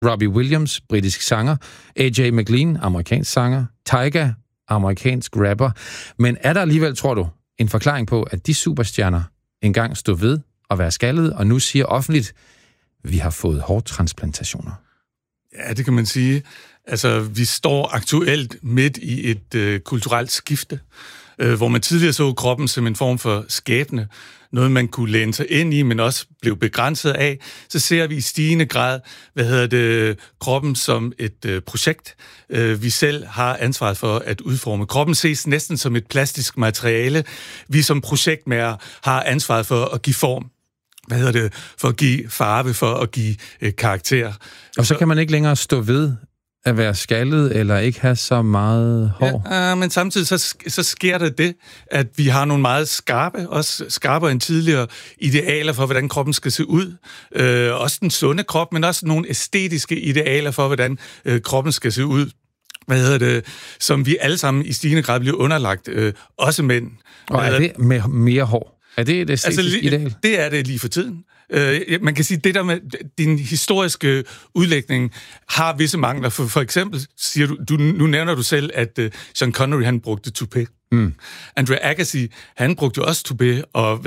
Robbie Williams, britisk sanger, AJ McLean, amerikansk sanger, Tyga, amerikansk rapper. Men er der alligevel, tror du, en forklaring på, at de superstjerner engang stod ved at være skaldede, og nu siger offentligt, vi har fået hårtransplantationer? Ja, det kan man sige. Altså, vi står aktuelt midt i et kulturelt skifte, hvor man tidligere så kroppen som en form for skæbne, noget man kunne læne sig ind i, men også blev begrænset af, så ser vi i stigende grad, kroppen som et projekt, vi selv har ansvaret for at udforme. Kroppen ses næsten som et plastisk materiale, vi som projektmager har ansvaret for at give form. For at give farve, for at give karakter. Og så kan man ikke længere stå ved at være skaldet, eller ikke have så meget hår? Ja, men samtidig så sker der det, at vi har nogle meget også skarpere end tidligere idealer for, hvordan kroppen skal se ud. Også den sunde krop, men også nogle æstetiske idealer for, hvordan kroppen skal se ud. Som vi alle sammen i stigende grad bliver underlagt, også mænd. Og er det med mere hår? Er det et æstetisk ideal? Det er det lige for tiden. Man kan sige, det der med din historiske udlægning har visse mangler. For eksempel siger nu nævner du selv, at Sean Connery, han brugte toupet. Andre Agassi, han brugte jo også toupet og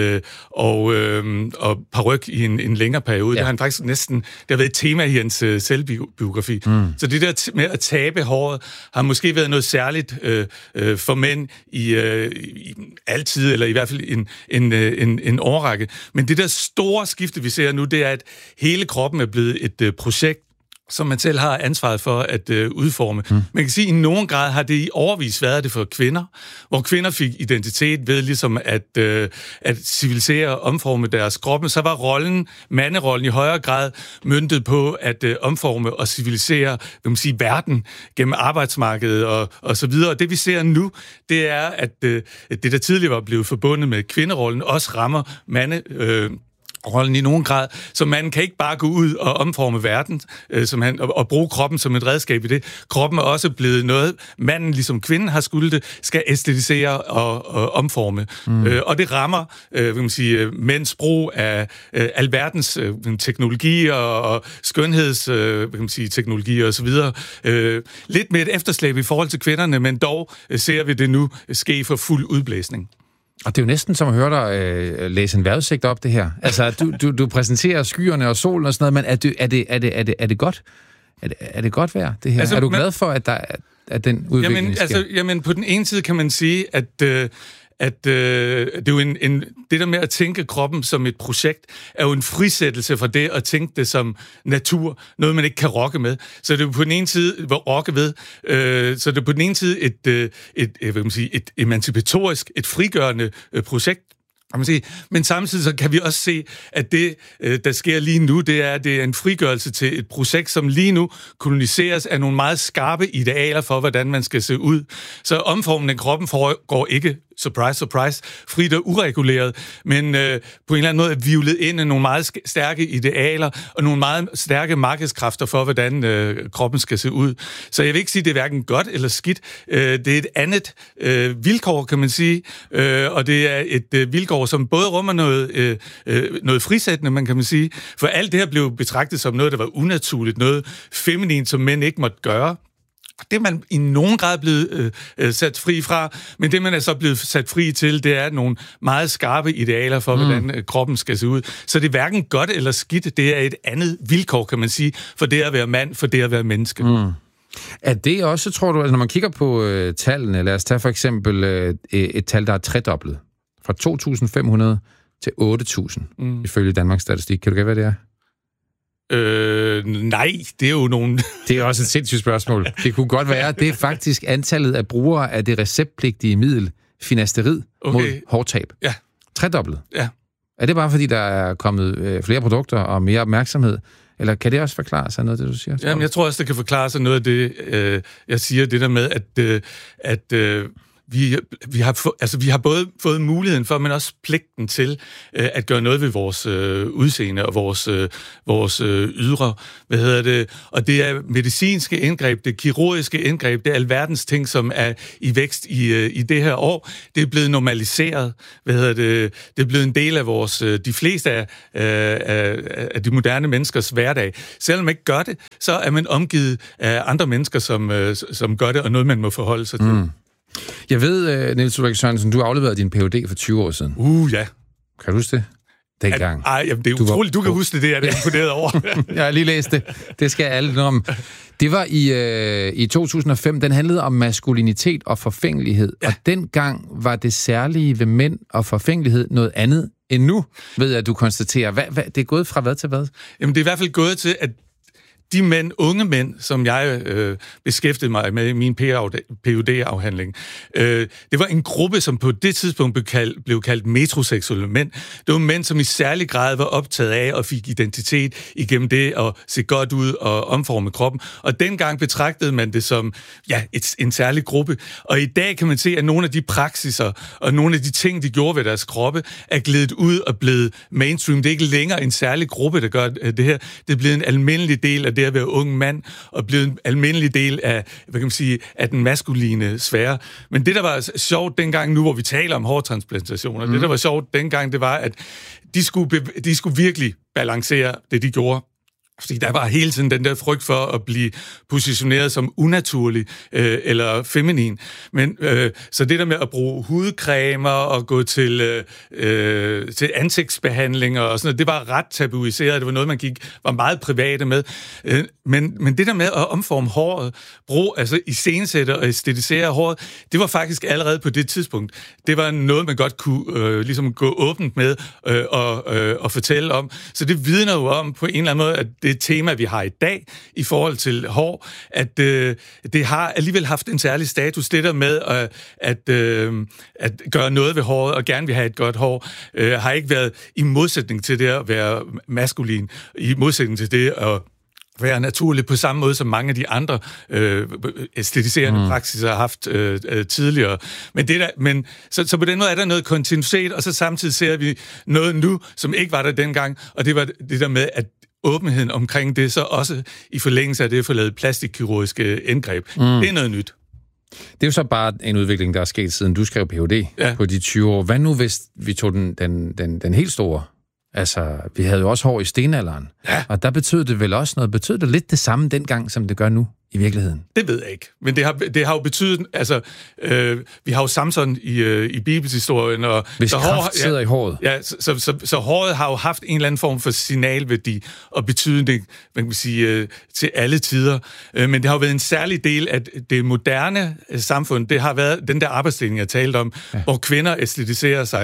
og paryk i en længere periode. Ja. Det har han faktisk det har været et tema i hans selvbiografi. Så det der med at tabe håret har måske været noget særligt for mænd i altid, eller i hvert fald en årrække. Men det der store skifte, vi ser nu, det er, at hele kroppen er blevet et projekt, som man selv har ansvaret for at udforme. Man kan sige, at i nogen grad har det i årevis været det for kvinder, hvor kvinder fik identitet ved ligesom at civilisere og omforme deres kroppe. Så var manderollen i højere grad møntet på at omforme og civilisere verden gennem arbejdsmarkedet og så videre. Og det vi ser nu, det er, at det der tidligere var blevet forbundet med kvinderollen, også rammer rollen i nogen grad, så man kan ikke bare gå ud og omforme verden og bruge kroppen som et redskab i det. Kroppen er også blevet noget, manden ligesom kvinden har skuldet skal æstetisere og omforme. Og det rammer mænds brug af alverdens teknologier og skønhedsteknologier osv. Lidt med et efterslæb i forhold til kvinderne, men dog ser vi det nu ske for fuld udblæsning. Og det er jo næsten som at høre dig læse en vejrudsigt op, det her. Altså, du præsenterer skyerne og solen og sådan noget, men er det godt? Er det godt vejr, det her? Altså, er du glad for, at den udvikling sker? Jamen, på den ene side kan man sige, at det er jo det der med at tænke kroppen som et projekt, er jo en frisættelse fra det at tænke det som natur, noget man ikke kan rokke med. Så det er jo på den ene side så det er på den ene side et emancipatorisk, et frigørende projekt. Men samtidig så kan vi også se, at det, der sker lige nu, det er en frigørelse til et projekt, som lige nu koloniseres af nogle meget skarpe idealer for, hvordan man skal se ud. Så omformningen af kroppen foregår ikke, surprise, surprise, frit og ureguleret, men på en eller anden måde er vivlet ind i nogle meget stærke idealer og nogle meget stærke markedskræfter for, hvordan kroppen skal se ud. Så jeg vil ikke sige, at det er hverken godt eller skidt. Det er et andet vilkår, kan man sige, og det er et vilkår, som både rummer noget frisættende, man kan sige, for alt det her blev betragtet som noget, der var unaturligt, noget feminint, som mænd ikke måtte gøre. Det er man i nogen grad blevet sat fri fra, men det man er så blevet sat fri til, det er nogle meget skarpe idealer for, hvordan kroppen skal se ud. Så det er hverken godt eller skidt, det er et andet vilkår, kan man sige, for det at være mand, for det at være menneske. Er det også, tror du, altså når man kigger på tallene, lad os tage for eksempel et tal, der er tredoblet, fra 2.500 til 8.000, ifølge Danmarks Statistik. Kan du gætte, hvad det er? Nej, det er jo nogen... Det er også et sindssygt spørgsmål. Det kunne godt være, det er faktisk antallet af brugere af det receptpligtige middel finasterid mod hårtab. Ja. Tredoblet. Ja. Er det bare, fordi der er kommet flere produkter og mere opmærksomhed? Eller kan det også forklare sig noget af det, du siger? Jamen, jeg tror også, det kan forklare sig noget af det, jeg siger, det der med, at vi har både fået muligheden for, men også pligten til at gøre noget ved vores udseende og vores ydre, og det er medicinske indgreb, det kirurgiske indgreb, det er alverdens ting, som er i vækst i det her år. Det er blevet normaliseret, det er blevet en del af de fleste af de moderne menneskers hverdag. Selvom man ikke gør det, så er man omgivet af andre mennesker, som gør det, og noget, man må forholde sig til. Jeg ved, Niels Ulrik Sørensen, du afleverede din Ph.D. for 20 år siden. Ja. Kan du huske det? Dengang. Det er utroligt, du kan huske det, jeg er imponeret over. Jeg har lige læst det. Det skal alle know om. Det var i 2005, den handlede om maskulinitet og forfængelighed. Ja. Og dengang var det særlige ved mænd og forfængelighed noget andet end nu, ved jeg, at du konstaterer. Det er gået fra hvad til hvad? Jamen, det er i hvert fald gået til, at de unge mænd, som jeg beskæftigede mig med i min Ph.D.-afhandling, det var en gruppe, som på det tidspunkt blev kaldt metroseksuelle mænd. Det var mænd, som i særlig grad var optaget af og fik identitet igennem det at se godt ud og omforme kroppen. Og dengang betragtede man det som en særlig gruppe. Og i dag kan man se, at nogle af de praksiser og nogle af de ting, de gjorde ved deres kroppe, er gledet ud og blevet mainstream. Det er ikke længere en særlig gruppe, der gør det her. Det er blevet en almindelig del af det at være ung mand, og blevet en almindelig del af, af den maskuline sfære. Men det, der var sjovt dengang, nu hvor vi taler om hårtransplantationer, det, der var sjovt dengang, det var, at de skulle virkelig balancere det, de gjorde. Fordi der var hele tiden den der frygt for at blive positioneret som unaturlig eller feminin. Men så det der med at bruge hudcremer og gå til ansigtsbehandlinger og sådan noget, det var ret tabuiseret. Det var noget, man var meget private med. Men det der med at omforme håret, iscenesætte og æstetisere håret, det var faktisk allerede på det tidspunkt. Det var noget, man godt kunne ligesom gå åbent med og fortælle om. Så det vidner jo om på en eller anden måde, at det tema, vi har i dag i forhold til hår, at det har alligevel haft en særlig status. Det der med at gøre noget ved håret og gerne vil have et godt hår, har ikke været i modsætning til det at være maskulin, i modsætning til det at være naturligt på samme måde, som mange af de andre æstetiserende praksiser har haft tidligere. Så på den måde er der noget kontinuitet, og så samtidig ser vi noget nu, som ikke var der dengang, og det var det der med, at åbenheden omkring det, så også i forlængelse af det, for lavet plastikkirurgiske indgreb. Det er noget nyt. Det er jo så bare en udvikling, der er sket, siden du skrev Ph.D. på de 20 år. Hvad nu, hvis vi tog den helt store? Altså, vi havde jo også hår i stenalderen. Ja. Og der betød det vel også noget. Betød det lidt det samme dengang, som det gør nu i virkeligheden? Det ved jeg ikke. Men det har jo betydet, vi har jo Samson i bibelshistorien. Og hvis kraft sidder i håret. Ja, så håret har jo haft en eller anden form for signalværdi og betydning, man kan sige, til alle tider. Men det har jo været en særlig del af det moderne samfund. Det har været den der arbejdsdeling, jeg talte om, hvor kvinder æstetiserer sig.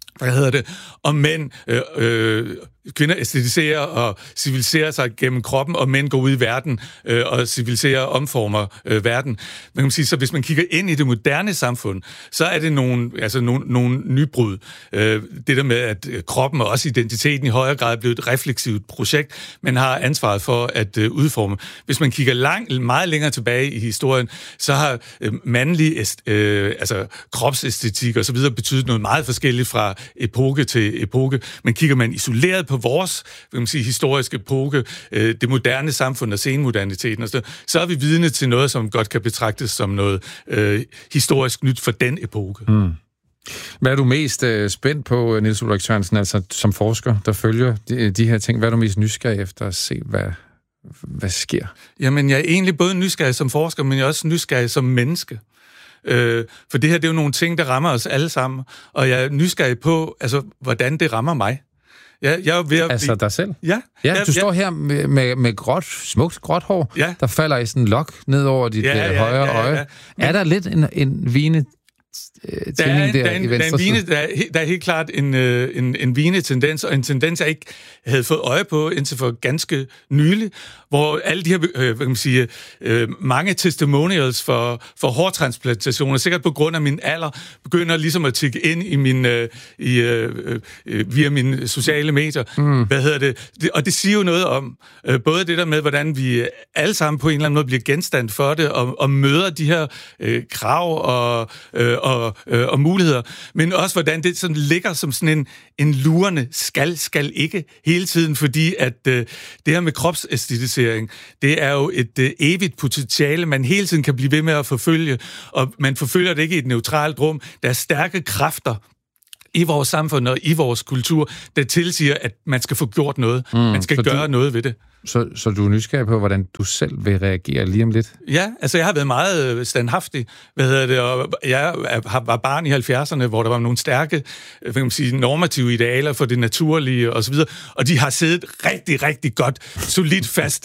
Og mænd, kvinder æstetiserer og civiliserer sig gennem kroppen, og mænd går ud i verden og civiliserer og omformer verden. Man kan sige, så hvis man kigger ind i det moderne samfund, så er det nogle nybrud. Det der med, at kroppen og også identiteten i højere grad er blevet et refleksivt projekt, man har ansvaret for at udforme. Hvis man kigger meget længere tilbage i historien, så har mandlig kropsæstetik og så videre betydet noget meget forskelligt fra epoke til epoke. Men kigger man isoleret på vores historiske epoke, det moderne samfund og senmoderniteten, så er vi vidne til noget, som godt kan betragtes som noget historisk nyt for den epoke. Hvad er du mest spændt på, Niels Ulrik Sørensen, altså som forsker, der følger de her ting? Hvad er du mest nysgerrig efter at se, hvad sker? Jamen, jeg er egentlig både nysgerrig som forsker, men jeg er også nysgerrig som menneske. For det her, det er jo nogle ting, der rammer os alle sammen, og jeg er nysgerrig på, hvordan det rammer mig. Jeg er ved at dig selv? Ja. Du står her med smukt gråt hår, der falder i sådan en lok ned over dit højre øje. Men er der lidt en vigende tænding der i venstre side? Der er helt klart en vigende tendens, og en tendens, jeg ikke havde fået øje på indtil for ganske nylig, hvor alle de her, mange testimonials for hårtransplantationer, sikkert på grund af min alder, begynder ligesom at tikke ind i via mine sociale medier. Og det siger jo noget om, både det der med, hvordan vi alle sammen på en eller anden måde bliver genstand for det, og møder de her krav og muligheder, men også hvordan det sådan ligger som sådan en lurende skal ikke hele tiden, fordi at det her med kropsæstetisering, det er jo et evigt potentiale, man hele tiden kan blive ved med at forfølge, og man forfølger det ikke i et neutralt rum. Der er stærke kræfter i vores samfund og i vores kultur, der tilsiger, at man skal få gjort noget. Man skal gøre noget ved det. Så du er nysgerrig på, hvordan du selv vil reagere lige om lidt? Ja, altså jeg har været meget standhaftig, og jeg var barn i 70'erne, hvor der var nogle stærke, normative idealer for det naturlige osv., og de har siddet rigtig, rigtig godt, solidt fast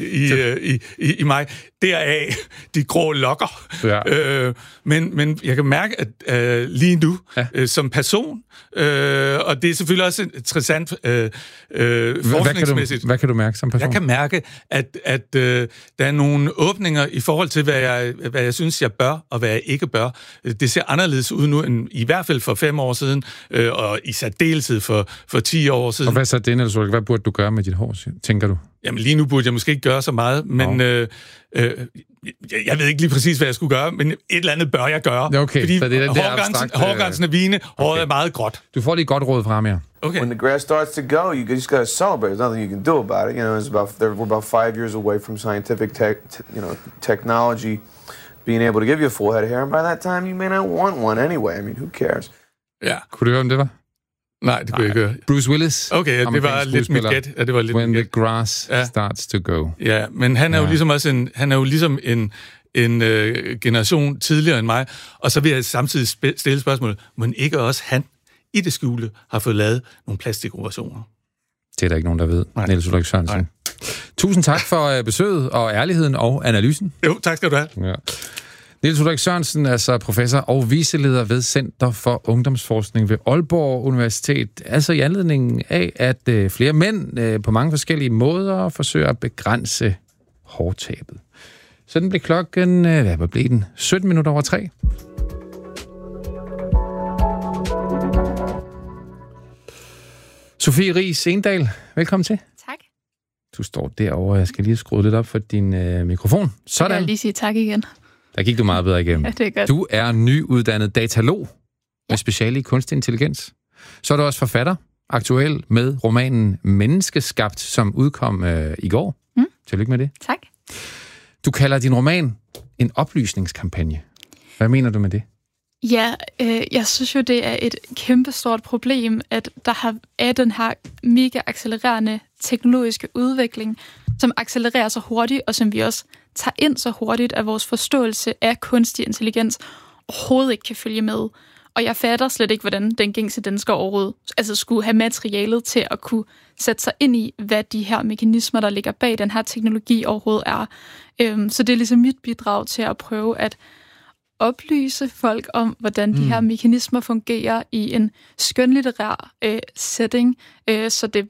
i mig. Deraf de grå lokker. Ja. Men jeg kan mærke, at lige nu, som person, og det er selvfølgelig også interessant forskningsmæssigt. Hvad kan du mærke som person? Jeg kan mærke, at der er nogle åbninger i forhold til, hvad jeg synes, jeg bør, og hvad jeg ikke bør. Det ser anderledes ud nu, end i hvert fald for 5 år siden, og i særdeleshed for 10 år siden. Og hvad så det, Niels Ulrik? Hvad burde du gøre med dit hår, tænker du? Jamen lige nu burde jeg måske ikke gøre så meget, men jeg ved ikke lige præcis, hvad jeg skulle gøre, men et eller andet bør jeg gøre. Okay, fordi så det er hårgrænsen er vigende, håret er meget gråt. Du får lige godt råd fra mere. Okay. When the grass starts to go, you just got to celebrate. There's nothing you can do about it. You know, we're about 5 years away from scientific technology being able to give you a full head of hair, and by that time, you may not want one anyway. I mean, who cares? Ja. Kunne du høre, om det var? Nej, det kunne jeg ikke høre. Bruce Willis. Okay, det var lidt mit gæt. Ja, det var lidt When the grass starts to go. Ja, men han er jo ligesom også en generation tidligere end mig, og så vil jeg samtidig stille spørgsmålet, men ikke også han i det skjulte har fået lavet nogle plastikoperationer? Det er der ikke nogen, der ved. Niels Ulrik Sørensen. Tusind tak for besøget og ærligheden og analysen. Jo, tak skal du have. Ja. Niels Ulrik Sørensen, altså professor og viceleder ved Center for Ungdomsforskning ved Aalborg Universitet. Altså i anledning af, at flere mænd på mange forskellige måder forsøger at begrænse hårtabet. Så den blev klokken, hvad blev den? 17 minutter over 3. Sofie Riis Endal, velkommen til. Tak. Du står derovre, jeg skal lige skrue lidt op for din mikrofon. Sådan. Jeg vil lige sige tak igen. Der gik du meget bedre igennem. Ja, det er godt. Du er nyuddannet datalog med speciale i kunstig intelligens. Så er du også forfatter, aktuel med romanen Menneskeskabt, som udkom i går. Tillykke med det. Tak. Du kalder din roman en oplysningskampagne. Hvad mener du med det? Ja, jeg synes jo, det er et kæmpestort problem, at der er den her mega accelererende teknologiske udvikling, som accelererer så hurtigt, og som vi også tager ind så hurtigt, at vores forståelse af kunstig intelligens overhovedet ikke kan følge med. Og jeg fatter slet ikke, hvordan den gængse dansker overhovedet skulle have materialet til at kunne sætte sig ind i, hvad de her mekanismer, der ligger bag den her teknologi overhovedet er. Så det er ligesom mit bidrag til at prøve at oplyse folk om, hvordan de her mekanismer fungerer i en skønlitterær setting, så det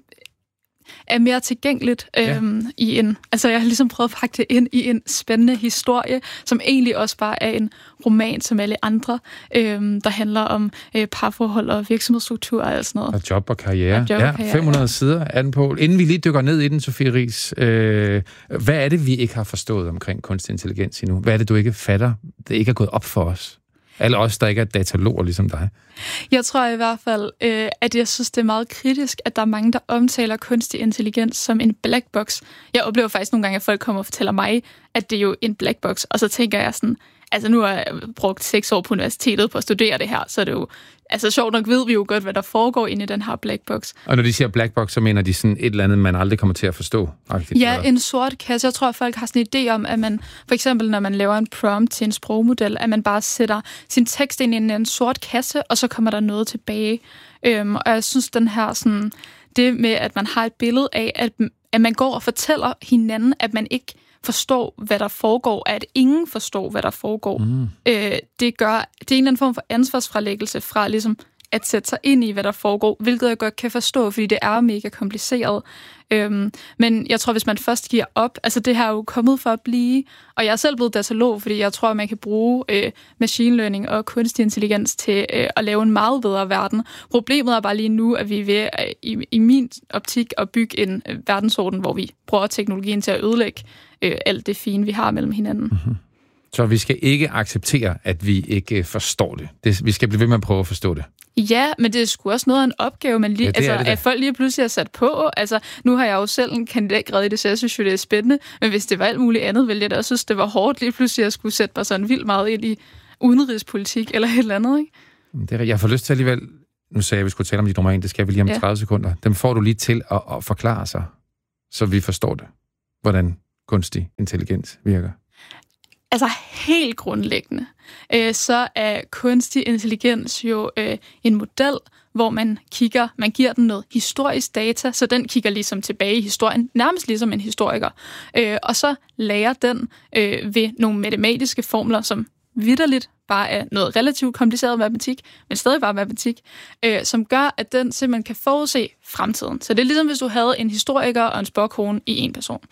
er mere tilgængeligt i en... Altså, jeg har ligesom prøvet at pakke det ind i en spændende historie, som egentlig også bare er en roman som alle andre, der handler om parforhold og virksomhedsstruktur og sådan noget. Og job og karriere. 500 sider er den på. Inden vi lige dykker ned i den, Sofie Riis, hvad er det, vi ikke har forstået omkring kunstig intelligens endnu? Hvad er det, du ikke fatter, det ikke er gået op for os? Alle os, der ikke er dataloger ligesom dig. Jeg tror i hvert fald, at jeg synes, det er meget kritisk, at der er mange, der omtaler kunstig intelligens som en black box. Jeg oplever faktisk nogle gange, at folk kommer og fortæller mig, at det er jo en black box, og så tænker jeg sådan, altså nu har jeg brugt 6 år på universitetet på at studere det her, så det er jo, altså sjovt nok ved vi jo godt, hvad der foregår inde i den her black box. Og når de siger black box, så mener de sådan et eller andet, man aldrig kommer til at forstå? Ja, en sort kasse. Jeg tror, at folk har sådan en idé om, at man, for eksempel når man laver en prompt til en sprogmodel, at man bare sætter sin tekst ind i en sort kasse, og så kommer der noget tilbage. Og jeg synes, den her sådan, det med, at man har et billede af, at man går og fortæller hinanden, at man ikke forstår, hvad der foregår, at ingen forstår, hvad der foregår. Det er en eller anden form for ansvarsfralæggelse fra ligesom at sætte sig ind i, hvad der foregår, hvilket jeg godt kan forstå, fordi det er mega kompliceret. Men jeg tror, hvis man først giver op, altså det her er jo kommet for at blive, og jeg er selv blevet datalog, fordi jeg tror, at man kan bruge machine learning og kunstig intelligens til at lave en meget bedre verden. Problemet er bare lige nu, at vi er ved, i min optik, at bygge en verdensorden, hvor vi bruger teknologien til at ødelægge alt det fine, vi har mellem hinanden. Så vi skal ikke acceptere, at vi ikke forstår det. Vi skal blive ved med at prøve at forstå det. Ja, men det er sgu også noget af en opgave, man lige, at folk lige pludselig er sat på. Altså, nu har jeg jo selv en kandidatgrad i det, så jeg synes jo, det er spændende. Men hvis det var alt muligt andet, ville jeg da også synes, det var hårdt lige pludselig at skulle sætte mig sådan vildt meget ind i udenrigspolitik eller et eller andet, ikke? Jeg får lyst til alligevel, nu sagde jeg, at vi skulle tale om dit roman, det skal vi lige om 30 sekunder. Dem får du lige til at forklare sig, så vi forstår det, hvordan kunstig intelligens virker. Altså helt grundlæggende, så er kunstig intelligens jo en model, hvor man giver den noget historisk data, så den kigger ligesom tilbage i historien, nærmest ligesom en historiker. Og så lærer den ved nogle matematiske formler, som vitterligt bare er noget relativt kompliceret matematik, men stadig bare matematik, som gør, at den simpelthen kan forudse fremtiden. Så det er ligesom, hvis du havde en historiker og en spåkone i en person.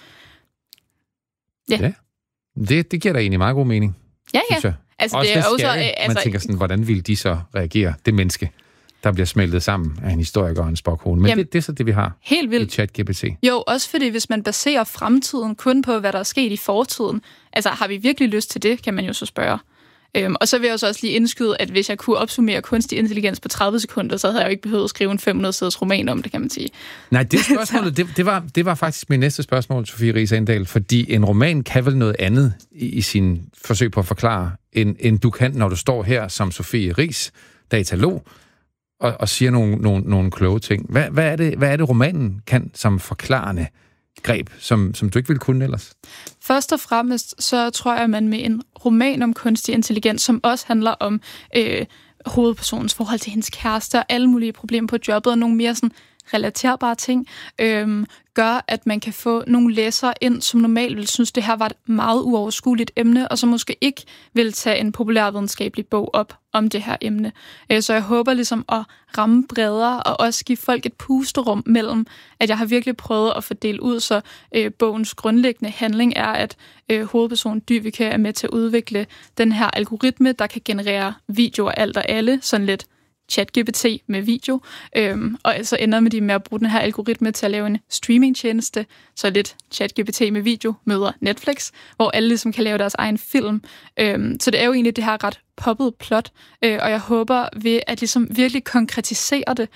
Ja. Det giver da egentlig meget god mening. Ja. Altså, også det er jo så... Man tænker sådan, hvordan vil de så reagere? Det menneske, der bliver smeltet sammen af en historiker og en spåkone. Men det er så det, vi har helt vildt. I ChatGPT. Jo, også fordi hvis man baserer fremtiden kun på, hvad der er sket i fortiden, altså har vi virkelig lyst til det, kan man jo så spørge. Og så vil jeg også lige indskyde, at hvis jeg kunne opsummere kunstig intelligens på 30 sekunder, så havde jeg jo ikke behøvet at skrive en 500-siders roman om det, kan man sige. Nej, det spørgsmålet, det var faktisk mit næste spørgsmål, Sofie Riis Endahl, fordi en roman kan vel noget andet i sin forsøg på at forklare, end du kan, når du står her som Sofie Riis, datalog, og siger nogle kloge ting. Hvad er det, romanen kan som forklarende greb, som du ikke ville kunne ellers? Først og fremmest, så tror jeg, at man med en roman om kunstig intelligens, som også handler om hovedpersonens forhold til hendes kæreste og alle mulige problemer på jobbet og nogle mere sådan relaterbare ting, gør, at man kan få nogle læsere ind, som normalt vil synes, det her var et meget uoverskueligt emne, og som måske ikke vil tage en populærvidenskabelig bog op om det her emne. Så jeg håber ligesom at ramme bredere, og også give folk et pusterum mellem, at jeg har virkelig prøvet at fordele ud, så bogens grundlæggende handling er, at hovedpersonen Dyveke er med til at udvikle den her algoritme, der kan generere videoer alt og alle, sådan lidt ChatGPT med video, og så ender med de med at bruge den her algoritme til at lave en streamingtjeneste, så lidt ChatGPT med video møder Netflix, hvor alle ligesom kan lave deres egen film. Så det er jo egentlig det her ret poppet plot, og jeg håber ved at ligesom virkelig konkretisere det,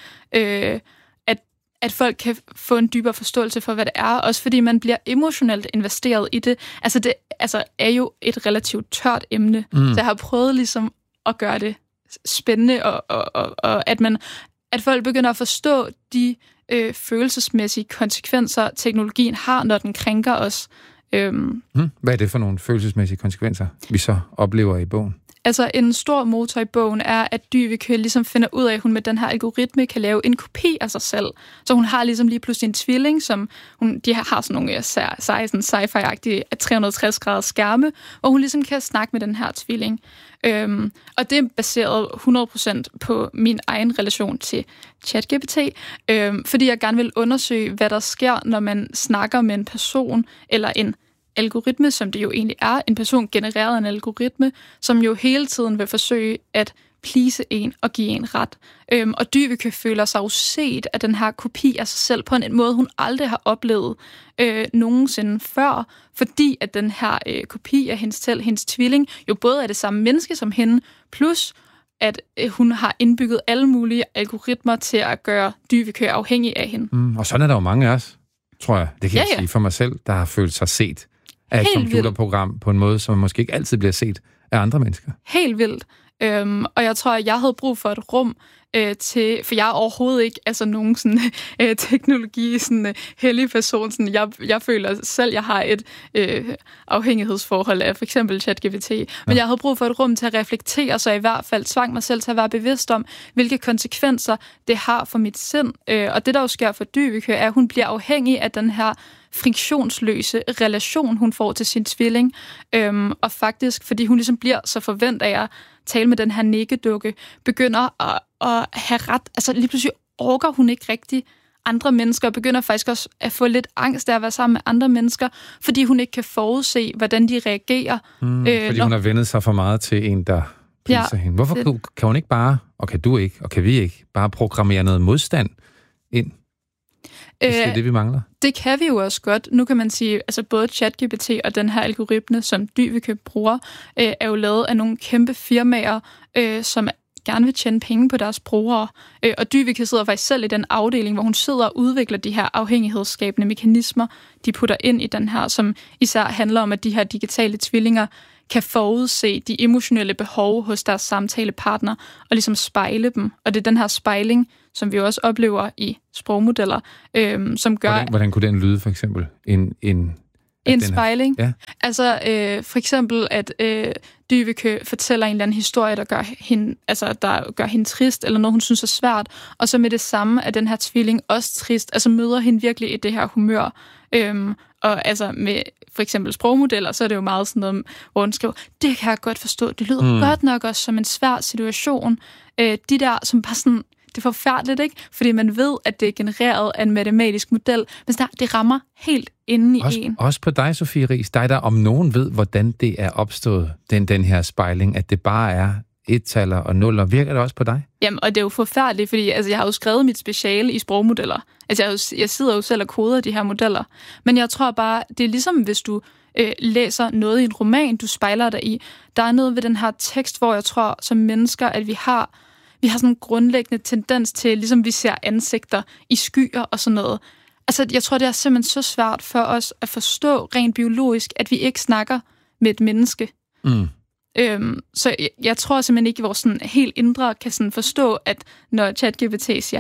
at folk kan få en dybere forståelse for, hvad det er, også fordi man bliver emotionelt investeret i det. Altså det er jo et relativt tørt emne, så jeg har prøvet ligesom at gøre det spændende, og at folk begynder at forstå de følelsesmæssige konsekvenser, teknologien har, når den krænker os. Hvad er det for nogle følelsesmæssige konsekvenser, vi så oplever i bogen? Altså, en stor motor i bogen er, at Dyveke ligesom finder ud af, at hun med den her algoritme kan lave en kopi af sig selv. Så hun har ligesom lige pludselig en tvilling, som de har sådan nogle sci-fi-agtige 360-graders skærme, hvor hun ligesom kan snakke med den her tvilling. Og det er baseret 100% på min egen relation til ChatGPT, fordi jeg gerne vil undersøge, hvad der sker, når man snakker med en person eller en algoritme, som det jo egentlig er, en person genereret en algoritme, som jo hele tiden vil forsøge at please en og give en ret. Og Dyveke føler sig jo set af den her kopi af sig selv på en måde, hun aldrig har oplevet nogensinde før, fordi at den her kopi af hendes tvilling jo både er det samme menneske som hende, plus at hun har indbygget alle mulige algoritmer til at gøre Dyveke afhængig af hende. Og sådan er der jo mange af os, tror jeg. Det kan jeg sige for mig selv, der har følt sig set af et computerprogram på en måde, som måske ikke altid bliver set af andre mennesker. Helt vildt. Og jeg tror, at jeg havde brug for et rum for jeg er overhovedet ikke nogen sådan teknologi, sådan hellig person. Sådan, jeg føler selv, jeg har et afhængighedsforhold af for eksempel ChatGPT. Men jeg havde brug for et rum til at reflektere, så jeg i hvert fald tvang mig selv til at være bevidst om, hvilke konsekvenser det har for mit sind. Og det, der jo sker for Dyveke, er, at hun bliver afhængig af den her friktionsløse relation, hun får til sin tvilling. Og faktisk, fordi hun ligesom bliver så forventet af at tale med den her nikkedukke, begynder at have ret. Altså lige pludselig orker hun ikke rigtig andre mennesker, og begynder faktisk også at få lidt angst af at være sammen med andre mennesker, fordi hun ikke kan forudse, hvordan de reagerer. Fordi hun har vendet sig for meget til en, der pleaser hende. Hvorfor kan hun ikke bare, og kan du ikke, og kan vi ikke, bare programmere noget modstand ind? Hvis det er det, vi mangler? Det kan vi jo også godt. Nu kan man sige, altså både ChatGPT og den her algoritme, som Dyveke bruger, er jo lavet af nogle kæmpe firmaer, som gerne vil tjene penge på deres brugere. Og Dyveke sidder faktisk selv i den afdeling, hvor hun sidder og udvikler de her afhængighedsskabende mekanismer, de putter ind i den her, som især handler om, at de her digitale tvillinger kan forudse de emotionelle behov hos deres samtalepartner og ligesom spejle dem. Og det er den her spejling, som vi også oplever i sprogmodeller, som gør... Hvordan kunne den lyde, for eksempel? En spejling? Ja. Altså for eksempel, at Dyveke fortæller en eller anden historie, der gør hende trist, eller noget, hun synes er svært, og så med det samme er den her tvilling også trist, altså møder hende virkelig i det her humør. Og altså med for eksempel sprogmodeller, så er det jo meget sådan noget, hvor hun skriver, det kan jeg godt forstå, det lyder godt nok også som en svær situation. De der, som bare sådan, det er forfærdeligt, ikke? Fordi man ved, at det er genereret af en matematisk model, men det rammer helt inde i en. Også på dig, Sofie Riis, dig der om nogen ved, hvordan det er opstået, den her spejling, at det bare er et-taller og nuller. Virker det også på dig? Jamen, og det er jo forfærdeligt, fordi altså, jeg har jo skrevet mit speciale i sprogmodeller. Altså, jeg sidder jo selv og koder de her modeller. Men jeg tror bare, det er ligesom, hvis du læser noget i en roman, du spejler dig i. Der er noget ved den her tekst, hvor jeg tror, som mennesker, at vi har sådan en grundlæggende tendens til, ligesom vi ser ansigter i skyer og sådan noget. Altså, jeg tror, det er simpelthen så svært for os at forstå rent biologisk, at vi ikke snakker med et menneske. Så jeg tror simpelthen ikke, at vores sådan helt indre kan sådan forstå, at når ChatGPT siger,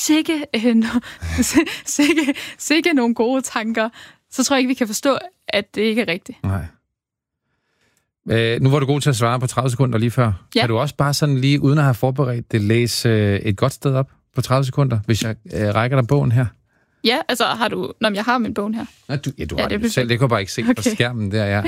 sikke nogle gode tanker, så tror jeg ikke, vi kan forstå, at det ikke er rigtigt. Nej. Nu var du god til at svare på 30 sekunder lige før. Ja. Kan du også bare sådan lige, uden at have forberedt det, læse et godt sted op på 30 sekunder, hvis jeg rækker dig bogen her? Ja, altså har du... jeg har min bogen her. Nej, du har det selv. Det kan jeg bare ikke se på skærmen der, ja.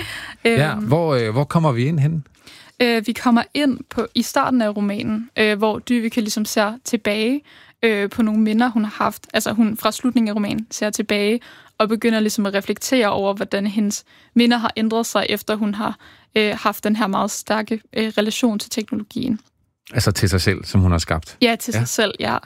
Hvor kommer vi ind hen? Vi kommer ind i starten af romanen, hvor Dyveke ligesom ser tilbage på nogle minder, hun har haft. Altså hun fra slutningen af romanen ser tilbage og begynder ligesom at reflektere over, hvordan hendes minder har ændret sig, efter hun har haft den her meget stærke relation til teknologien. Altså til sig selv, som hun har skabt? Ja, til sig selv, ja.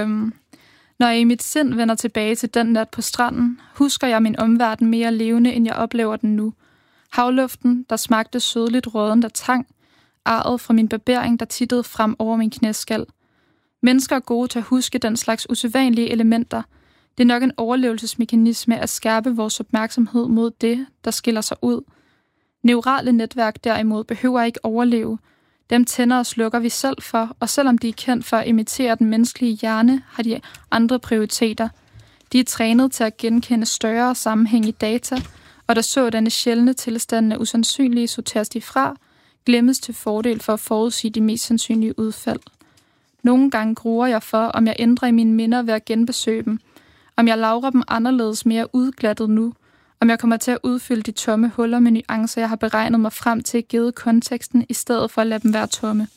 Når jeg i mit sind vender tilbage til den nat på stranden, husker jeg min omverden mere levende, end jeg oplever den nu. Havluften, der smagte sødligt rådent af tang, arret fra min barbering, der tittede frem over min knæskal. Mennesker er gode til at huske den slags usædvanlige elementer. Det er nok en overlevelsesmekanisme at skærpe vores opmærksomhed mod det, der skiller sig ud. Neurale netværk derimod behøver ikke overleve. Dem tænder og slukker vi selv for, og selvom de er kendt for at imitere den menneskelige hjerne, har de andre prioriteter. De er trænet til at genkende større sammenhæng i data, og der sådanne sjældne tilstande af usandsynlige sorteres de fra, glemmes til fordel for at forudsige de mest sandsynlige udfald. Nogle gange gruer jeg for, om jeg ændrer i mine minder ved at genbesøge dem, om jeg lagrer dem anderledes mere udglattet nu, om jeg kommer til at udfylde de tomme huller med nuancer, jeg har beregnet mig frem til at give konteksten, i stedet for at lade dem være tomme.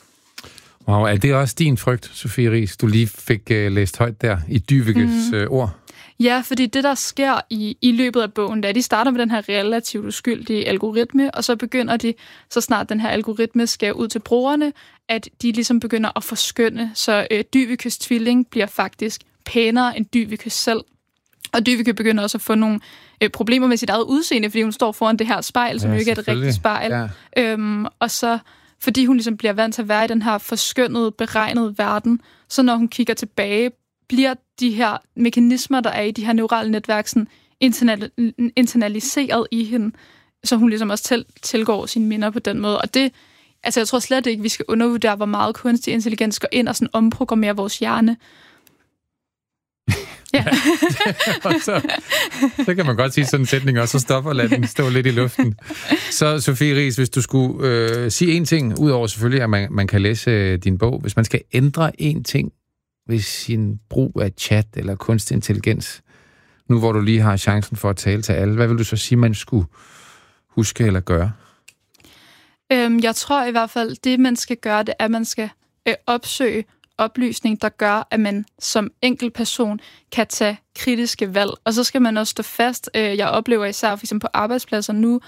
Wow, er det også din frygt, Sofie Riis, du lige fik læst højt der i Dyvekes ord? Ja, fordi det, der sker i løbet af bogen, de starter med den her relativt uskyldige algoritme, og så begynder de, så snart den her algoritme skal ud til brugerne, at de ligesom begynder at forskønne, så Dyvekes tvilling bliver faktisk pænere end Dyveke selv. Og Dyveke begynder også at få nogle problemer med sit eget udseende, fordi hun står foran det her spejl, som jo ikke er et rigtigt spejl. Ja. Og så, fordi hun ligesom bliver vant til at være i den her forskønnede, beregnede verden, så når hun kigger tilbage, bliver de her mekanismer, der er i de her neurale netværk, sådan internaliseret i hende, så hun ligesom også tilgår sine minder på den måde. Og det, altså jeg tror slet ikke, vi skal undervurdere, hvor meget kunstig intelligens går ind og sådan omprogrammerer vores hjerne. Ja. så kan man godt sige sådan en sætning, og så stopper og lade den stå lidt i luften. Så Sofie Riis, hvis du skulle sige en ting, udover selvfølgelig, at man kan læse din bog, hvis man skal ændre en ting ved sin brug af chat eller kunstig intelligens, nu hvor du lige har chancen for at tale til alle, hvad vil du så sige, man skulle huske eller gøre? Jeg tror i hvert fald, det man skal gøre, det er, at man skal opsøge oplysning, der gør, at man som enkelt person kan tage kritiske valg. Og så skal man også stå fast. Jeg oplever især for eksempel på arbejdspladser nu,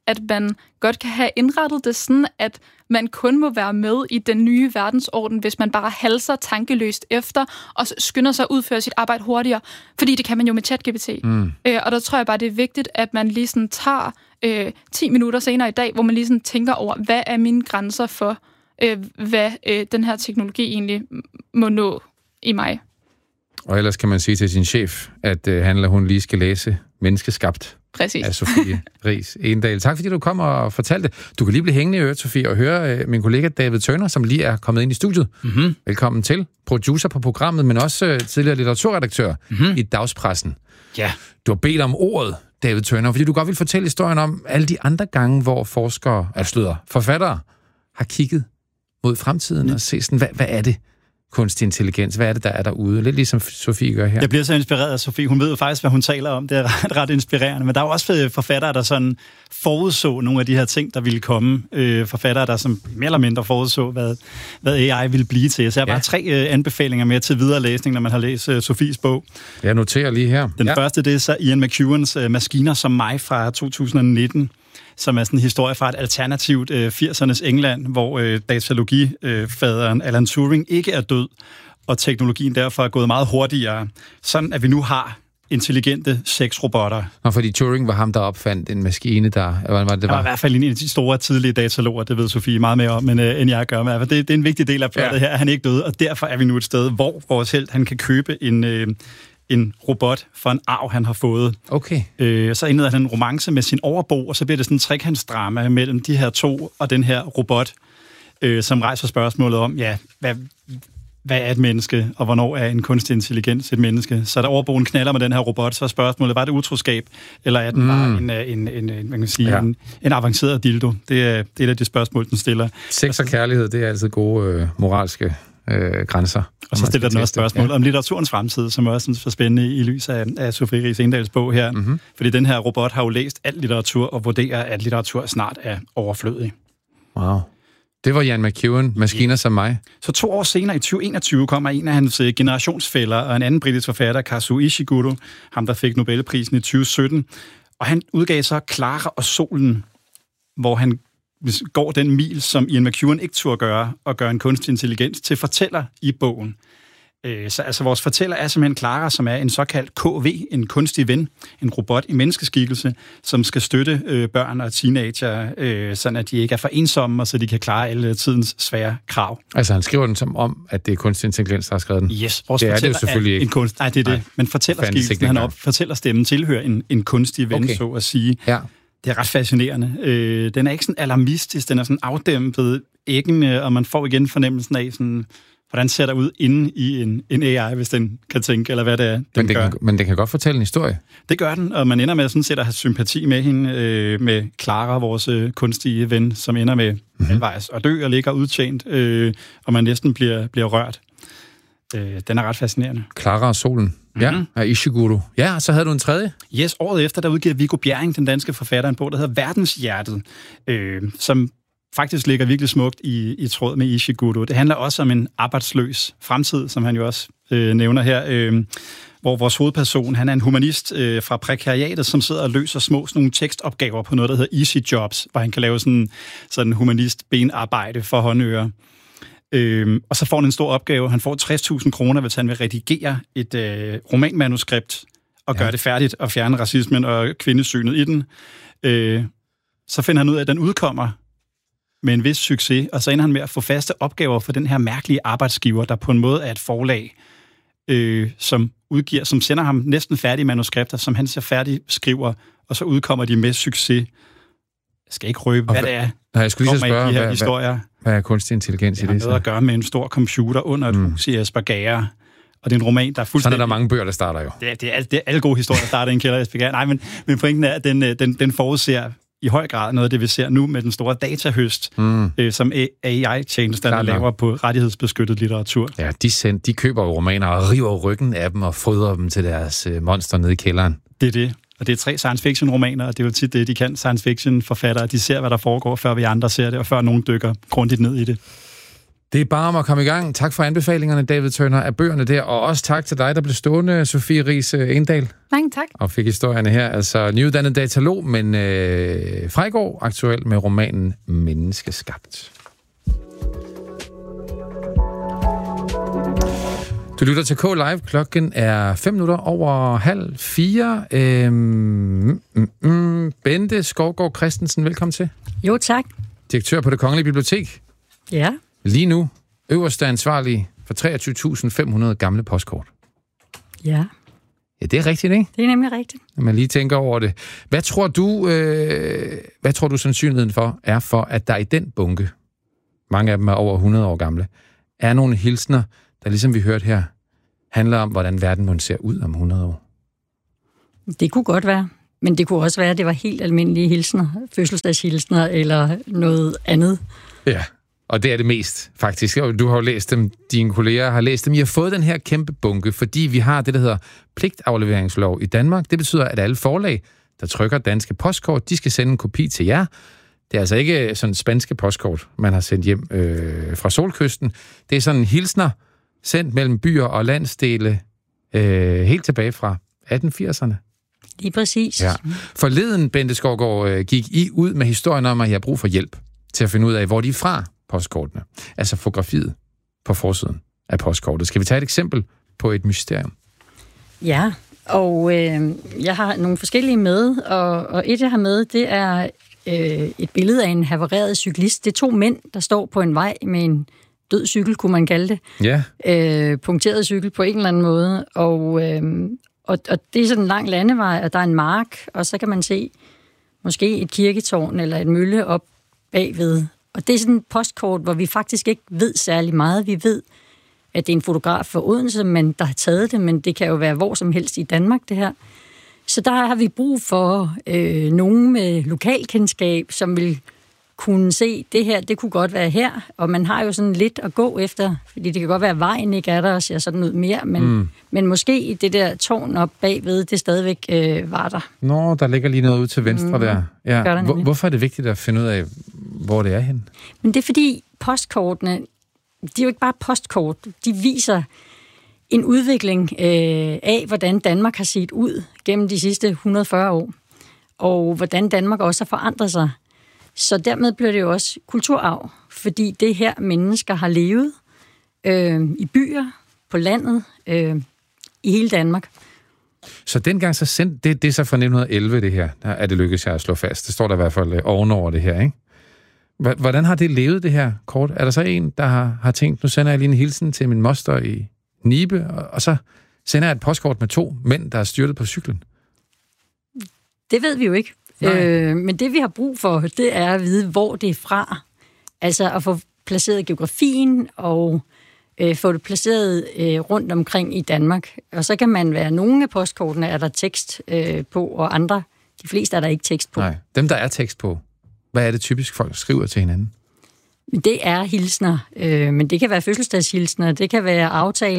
at man godt kan have indrettet det sådan, at man kun må være med i den nye verdensorden, hvis man bare halser tankeløst efter, og skynder sig at udføre sit arbejde hurtigere. Fordi det kan man jo med ChatGPT. Og der tror jeg bare, det er vigtigt, at man lige sådan tager 10 minutter senere i dag, hvor man lige sådan tænker over, hvad er mine grænser for, hvad den her teknologi egentlig må nå i mig. Og ellers kan man sige til sin chef, at han eller hun lige skal læse Menneskeskabt. Præcis. Af Sofie Riis Endahl. Tak fordi du kom og fortalte det. Du kan lige blive hængende i øret, Sofie, og høre min kollega David Turner, som lige er kommet ind i studiet. Mm-hmm. Velkommen til. Producer på programmet, men også tidligere litteraturredaktør i dagspressen. Ja. Du har bedt om ordet, David Turner, fordi du godt vil fortælle historien om alle de andre gange, hvor forfattere har kigget mod fremtiden og set sådan, hvad er det? Kunstig intelligens. Hvad er det, der er derude? Lidt ligesom Sofie gør her. Jeg bliver så inspireret af Sofie. Hun ved jo faktisk, hvad hun taler om. Det er ret inspirerende. Men der er jo også forfattere, der sådan forudså nogle af de her ting, der ville komme. Forfattere, der som mere eller mindre forudså, hvad AI ville blive til. Så jeg har bare 3 anbefalinger med til videre læsning, når man har læst Sofies bog. Jeg noterer lige her. Den første, det er så Ian McEwans Maskiner som mig fra 2019. Som er sådan en historie fra et alternativt 80'ernes England, hvor datalogifaderen Alan Turing ikke er død, og teknologien derfor er gået meget hurtigere, sådan at vi nu har intelligente sexrobotter. Og fordi Turing var ham, der opfandt en maskine, der... Hvad var det, var i hvert fald en af de store tidlige dataloger, det ved Sofie meget mere om, end jeg gør med. Det er en vigtig del af plottet her, at han ikke døde, og derfor er vi nu et sted, hvor vores helt han kan købe en robot for en arv, han har fået. Okay. Så indleder han en romance med sin overbo, og så bliver det sådan en trekantsdrama mellem de her to og den her robot, som rejser spørgsmålet om, hvad er et menneske, og hvornår er en kunstig intelligens et menneske? Så der overboen knaller med den her robot, så er spørgsmålet, var det utroskab, eller er den bare en avanceret dildo? Det er et af de spørgsmål, den stiller. Sex og kærlighed, det er altid gode moralske grænser. Og så stiller den også spørgsmål om litteraturens fremtid, som er også så spændende i lys af Sofie Riis Endahls bog her. Mm-hmm. Fordi den her robot har jo læst al litteratur og vurderer, at litteratur snart er overflødig. Wow. Det var Ian McEwan, Maskiner som mig. Så 2 år senere, i 2021, kommer en af hans generationsfæller og en anden britisk forfatter, Kazuo Ishiguro, ham der fik Nobelprisen i 2017. Og han udgav så Clara og Solen, hvor han går den mil, som Ian McEwan ikke turde gøre, og gør en kunstig intelligens til fortæller i bogen. Så altså vores fortæller er simpelthen Clara, som er en såkaldt KV, en kunstig ven, en robot i menneskeskikkelse, som skal støtte børn og teenager, sådan at de ikke er for ensomme, og så de kan klare alle tidens svære krav. Altså han skriver den som om, at det er kunstig intelligens, der har skrevet den? Yes, vores det er det jo selvfølgelig ikke. Nej, det er det. Men fortællerskikkelsen, fortællerstemmen tilhører en kunstig ven, så at sige. Ja. Det er ret fascinerende. Den er ikke sådan alarmistisk, den er sådan afdæmpet, æggende, og man får igen fornemmelsen af sådan, hvordan ser der ud inde i en AI, hvis den kan tænke, eller hvad det er, den gør. Men den kan godt fortælle en historie. Det gør den, og man ender med sådan set at have sympati med hende, med Clara, vores kunstige ven, som ender med halvvejs at dø og ligger udtjent, og man næsten bliver rørt. Den er ret fascinerende. Clara og Solen. Ja, af Ishiguro. Ja, så havde du en tredje? Yes, året efter, der udgiver Viggo Bjerring, den danske forfatter, en bog, der hedder Verdenshjertet, som faktisk ligger virkelig smukt i tråd med Ishiguro. Det handler også om en arbejdsløs fremtid, som han jo også nævner her, hvor vores hovedperson, han er en humanist fra prekariatet, som sidder og løser sådan nogle tekstopgaver på noget, der hedder Easy Jobs, hvor han kan lave sådan humanist-benarbejde for håndører. Og så får han en stor opgave. Han får 60.000 kroner, hvis han vil redigere et romanmanuskript og gøre det færdigt og fjerne racismen og kvindesynet i den. Så finder han ud af, at den udkommer med en vis succes, og så ender han med at få faste opgaver for den her mærkelige arbejdsgiver, der på en måde er et forlag, som sender ham næsten færdige manuskripter, som han så færdig skriver, og så udkommer de med succes. Jeg skal ikke røbe, hvad det er. Nej, jeg skulle lige så spørge, hvad er kunstig intelligens i det? Det har noget at gøre med en stor computer under et hus i Espergærde. Og det er en roman, der er fuldstændig... Sådan er der mange bøger, der starter jo. Det er alle gode historier, der starter i en kælder i Espergærde. Nej, men pointen er, at den forudser i høj grad noget af det, vi ser nu med den store datahøst, som AI-tjenesterne laver på rettighedsbeskyttet litteratur. Ja, de køber jo romaner og river ryggen af dem og fryder dem til deres monster nede i kælderen. Det er det. Og det er 3 science fiction romaner, og det er jo tit det, de kan. Science fiction forfattere, de ser, hvad der foregår, før vi andre ser det, og før nogen dykker grundigt ned i det. Det er bare om at komme i gang. Tak for anbefalingerne, David Turner, af bøgerne der, og også tak til dig, der blev stående, Sofie Riis Endahl. Mange tak. Og fik historierne her. Altså nyuddannet datalog, men fra i går aktuel med romanen Menneskeskabt. Du lytter til K-Live. Klokken er 3:05. Bente Skovgaard Christensen, velkommen til. Jo, tak. Direktør på Det Kongelige Bibliotek. Ja. Lige nu øverste ansvarlig for 23.500 gamle postkort. Ja. Ja, det er rigtigt, ikke? Det er nemlig rigtigt. Når man lige tænker over det. Hvad tror du sandsynligheden for, at der i den bunke, mange af dem er over 100 år gamle, er nogle hilsner, der ligesom vi hørte her, handler om, hvordan verden ser ud om 100 år? Det kunne godt være. Men det kunne også være, at det var helt almindelige hilsner, fødselsdagshilsner eller noget andet. Ja, og det er det mest, faktisk. Du har jo læst dem, dine kolleger har læst dem. I har fået den her kæmpe bunke, fordi vi har det, der hedder pligtafleveringslov i Danmark. Det betyder, at alle forlag, der trykker danske postkort, de skal sende en kopi til jer. Det er altså ikke sådan spanske postkort, man har sendt hjem fra Solkysten. Det er sådan hilsner, sendt mellem byer og landsdele helt tilbage fra 1880'erne. Lige præcis. Ja. Forleden, Bente Skovgaard, gik I ud med historien om, at I har brug for hjælp til at finde ud af, hvor de er fra, postkortene. Altså fotografiet på forsiden af postkortet. Skal vi tage et eksempel på et mysterium? Ja, og jeg har nogle forskellige med, og et jeg har med, det er et billede af en havareret cyklist. Det er 2 mænd, der står på en vej med en død cykel, kunne man kalde det. Ja. Punkteret cykel på en eller anden måde. Og det er sådan en lang landevej, og der er en mark, og så kan man se måske et kirketårn eller et mølle op bagved. Og det er sådan et postkort, hvor vi faktisk ikke ved særlig meget. Vi ved, at det er en fotograf fra Odense, der har taget det, men det kan jo være hvor som helst i Danmark, det her. Så der har vi brug for nogen med lokalkendskab, som vil kunne se, det her, det kunne godt være her, og man har jo sådan lidt at gå efter, fordi det kan godt være, at vejen ikke er der og ser sådan ud mere, men måske det der tårn op bagved, det stadigvæk var der. Nå, der ligger lige noget ud til venstre der. Ja. Hvorfor er det vigtigt at finde ud af, hvor det er henne? Men det er fordi postkortene, de er jo ikke bare postkort, de viser en udvikling af, hvordan Danmark har set ud gennem de sidste 140 år, og hvordan Danmark også har forandret sig. Så dermed bliver det jo også kulturarv, fordi det her mennesker har levet i byer, på landet, i hele Danmark. Så dengang så sendte det er så fra 1911, det her, der er det lykkedes jer at slå fast. Det står der i hvert fald ovenover det her, ikke? Hvordan har det levet, det her kort? Er der så en, der har tænkt, nu sender jeg lige en hilsen til min moster i Nibe, og så sender jeg et postkort med 2 mænd, der er styrtet på cyklen? Det ved vi jo ikke. Men det, vi har brug for, det er at vide, hvor det er fra. Altså at få placeret geografien og få det placeret rundt omkring i Danmark. Og så kan man være, nogle af postkortene er der tekst på, og andre, de fleste er der ikke tekst på. Nej, dem der er tekst på, hvad er det typisk, folk skriver til hinanden? Det er hilsner, men det kan være fødselsdagshilsner, det kan være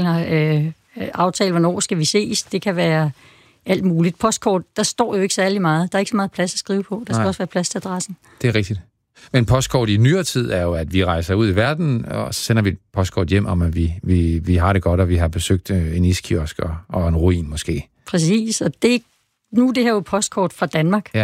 aftale, hvornår skal vi ses, det kan være alt muligt. Postkort, der står jo ikke særlig meget. Der er ikke så meget plads at skrive på. Der skal også være plads til adressen. Det er rigtigt. Men postkort i nyere tid er jo, at vi rejser ud i verden, og så sender vi et postkort hjem om, at vi har det godt, og vi har besøgt en iskiosk og en ruin måske. Præcis, og nu er det her jo postkort fra Danmark. Ja.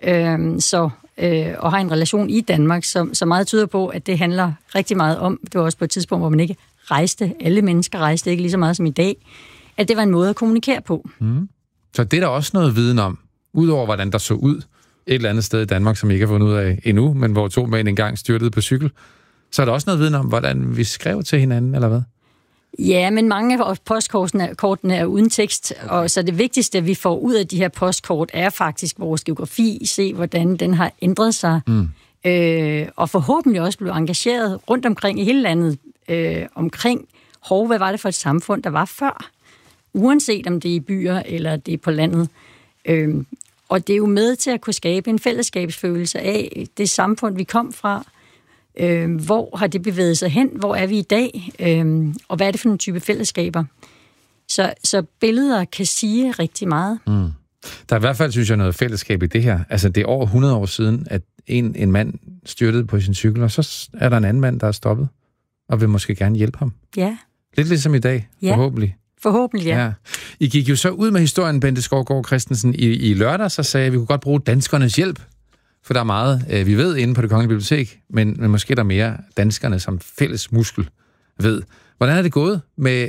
Og har en relation i Danmark, så meget tyder på, at det handler rigtig meget om, det var også på et tidspunkt, hvor man ikke rejste, alle mennesker rejste ikke lige så meget som i dag, at det var en måde at kommunikere på. Mm. Så det er der også noget viden om, udover hvordan der så ud et eller andet sted i Danmark, som I ikke har fundet ud af endnu, men hvor 2 mænd engang styrtede på cykel. Så er der også noget viden om, hvordan vi skrev til hinanden, eller hvad? Ja, men mange af postkortene er uden tekst, og så det vigtigste, vi får ud af de her postkort, er faktisk vores geografi, se hvordan den har ændret sig, og forhåbentlig også blive engageret rundt omkring i hele landet, omkring, hvad var det for et samfund, der var før? Uanset om det er i byer, eller det er på landet. Og det er jo med til at kunne skabe en fællesskabsfølelse af det samfund, vi kom fra. Hvor har det bevæget sig hen? Hvor er vi i dag? Og hvad er det for en type fællesskaber? Så billeder kan sige rigtig meget. Mm. Der er i hvert fald, synes jeg, noget fællesskab i det her. Altså, det er over 100 år siden, at en mand styrtede på sin cykel, og så er der en anden mand, der er stoppet. og vil måske gerne hjælpe ham. Ja. Lidt ligesom i dag, forhåbentlig. Forhåbentlig, ja. I gik jo så ud med historien, Bente Skovgaard Christensen, i lørdag, så sagde, at vi kunne godt bruge danskernes hjælp, for der er meget, vi ved inde på Det Kongelige Bibliotek, men måske der er mere danskerne som fælles muskel ved. Hvordan er det gået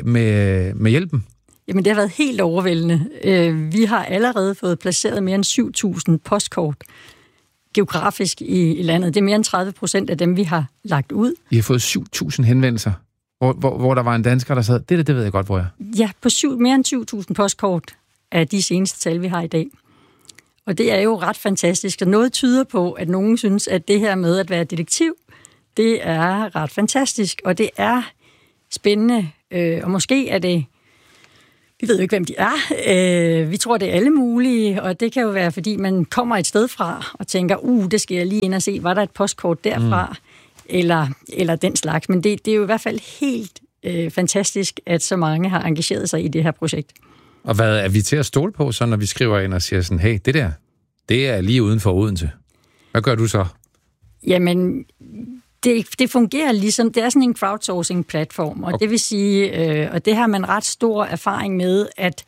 med hjælpen? Jamen, det har været helt overvældende. Vi har allerede fået placeret mere end 7.000 postkort geografisk i landet. Det er mere end 30% af dem, vi har lagt ud. I har fået 7.000 henvendelser, hvor der var en dansker, der sagde, det ved jeg godt, hvor jeg er. Ja, på mere end 7.000 postkort er de seneste tal, vi har i dag. Og det er jo ret fantastisk, og noget tyder på, at nogen synes, at det her med at være detektiv, det er ret fantastisk, og det er spændende, og måske er det, vi ved jo ikke, hvem de er, vi tror, det er alle mulige, og det kan jo være, fordi man kommer et sted fra og tænker, det skal jeg lige ind og se, var der et postkort derfra, eller den slags, men det er jo i hvert fald helt fantastisk, at så mange har engageret sig i det her projekt. Og hvad er vi til at stole på, så når vi skriver ind og siger sådan, hey, det er lige uden for Odense. Hvad gør du så? Jamen, det fungerer ligesom, det er sådan en crowdsourcing-platform, og det vil sige, og det har man ret stor erfaring med,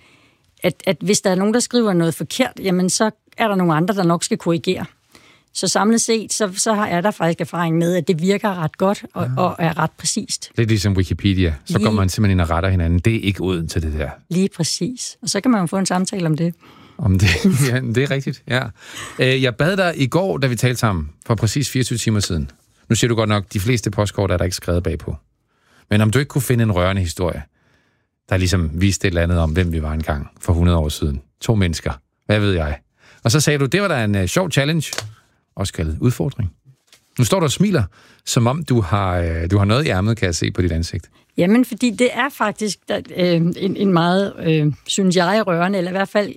at hvis der er nogen, der skriver noget forkert, jamen så er der nogle andre, der nok skal korrigere. Så samlet set, så er der faktisk erfaring med, at det virker ret godt og er ret præcist. Lidt ligesom Wikipedia. Så går man simpelthen ind og retter hinanden. Det er ikke uden til det der. Lige præcis. Og så kan man jo få en samtale om det. Om det, ja, det er rigtigt, ja. Jeg bad dig i går, da vi talte sammen, for præcis 24 timer siden. Nu siger du godt nok, de fleste postkort er der ikke skrevet bagpå. Men om du ikke kunne finde en rørende historie, der ligesom viste et eller andet om, hvem vi var engang for 100 år siden. 2 mennesker. Hvad ved jeg? Og så sagde du, det var da en sjov challenge, også kaldet udfordring. Nu står du og smiler, som om du har noget i ærmet, kan jeg se på dit ansigt. Jamen, fordi det er faktisk en meget, synes jeg, rørende, eller i hvert fald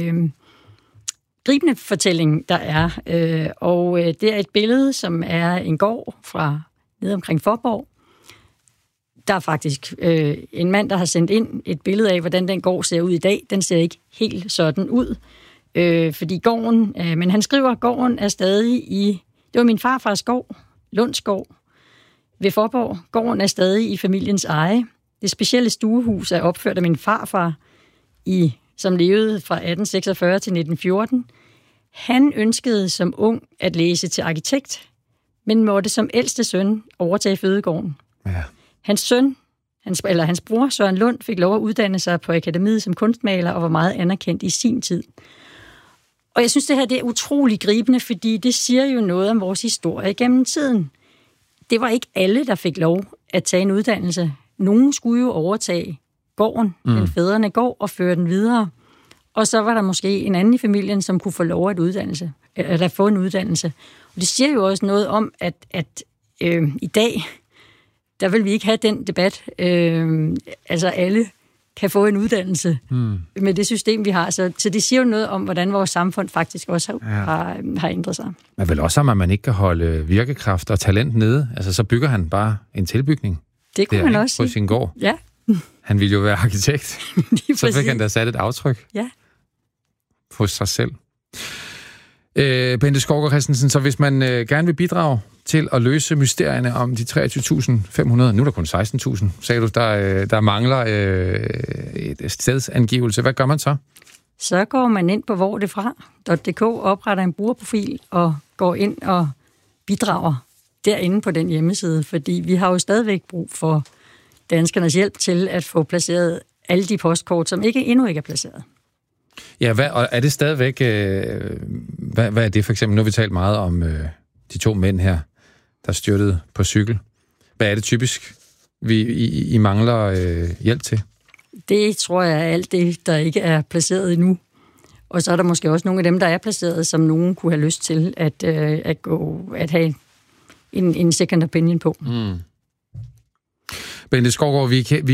gribende fortælling, der er. Og det er et billede, som er en gård fra nede omkring Fåborg. Der er faktisk en mand, der har sendt ind et billede af, hvordan den gård ser ud i dag. Den ser ikke helt sådan ud. Fordi gården, men han skriver, at gården er stadig det var min farfars gård, Lundsgård, ved Fåborg. Gården er stadig i familiens eje. Det specielle stuehus er opført af min farfar, som levede fra 1846 til 1914. Han ønskede som ung at læse til arkitekt, men måtte som ældste søn overtage fødegården. Ja. Hans bror Søren Lund fik lov at uddanne sig på akademiet som kunstmaler og var meget anerkendt i sin tid. Og jeg synes, det her det er utrolig gribende, fordi det siger jo noget om vores historie gennem tiden. Det var ikke alle, der fik lov at tage en uddannelse. Nogen skulle jo overtage gården, den fædrene går, og føre den videre. Og så var der måske en anden i familien, som kunne få lov at få en uddannelse. Og det siger jo også noget om, at i dag, der vil vi ikke have den debat. Altså alle kan få en uddannelse med det system, vi har. Så det siger jo noget om, hvordan vores samfund faktisk også har ændret sig. Men vel også om, at man ikke kan holde virkekraft og talent nede. Altså, så bygger han bare en tilbygning. Det kunne man også på sin gård. Ja. Han ville jo være arkitekt. Så fik han da sat et aftryk hos sig selv. Bente Skovgaard Christensen, så hvis man gerne vil bidrage til at løse mysterierne om de 23.500, nu er der kun 16.000, sagde du, der mangler et stedsangivelse. Hvad gør man så? Så går man ind på hvordetfra.dk, opretter en brugerprofil og går ind og bidrager derinde på den hjemmeside, fordi vi har jo stadigvæk brug for danskernes hjælp til at få placeret alle de postkort, som endnu ikke er placeret. Ja, og er det stadigvæk... hvad er det for eksempel? Nu har vi talt meget om de 2 mænd her, der styrtede på cykel. Hvad er det typisk, I mangler hjælp til? Det tror jeg er alt det, der ikke er placeret endnu. Og så er der måske også nogle af dem, der er placeret, som nogen kunne have lyst til at have en second opinion på. Bente Skovgaard,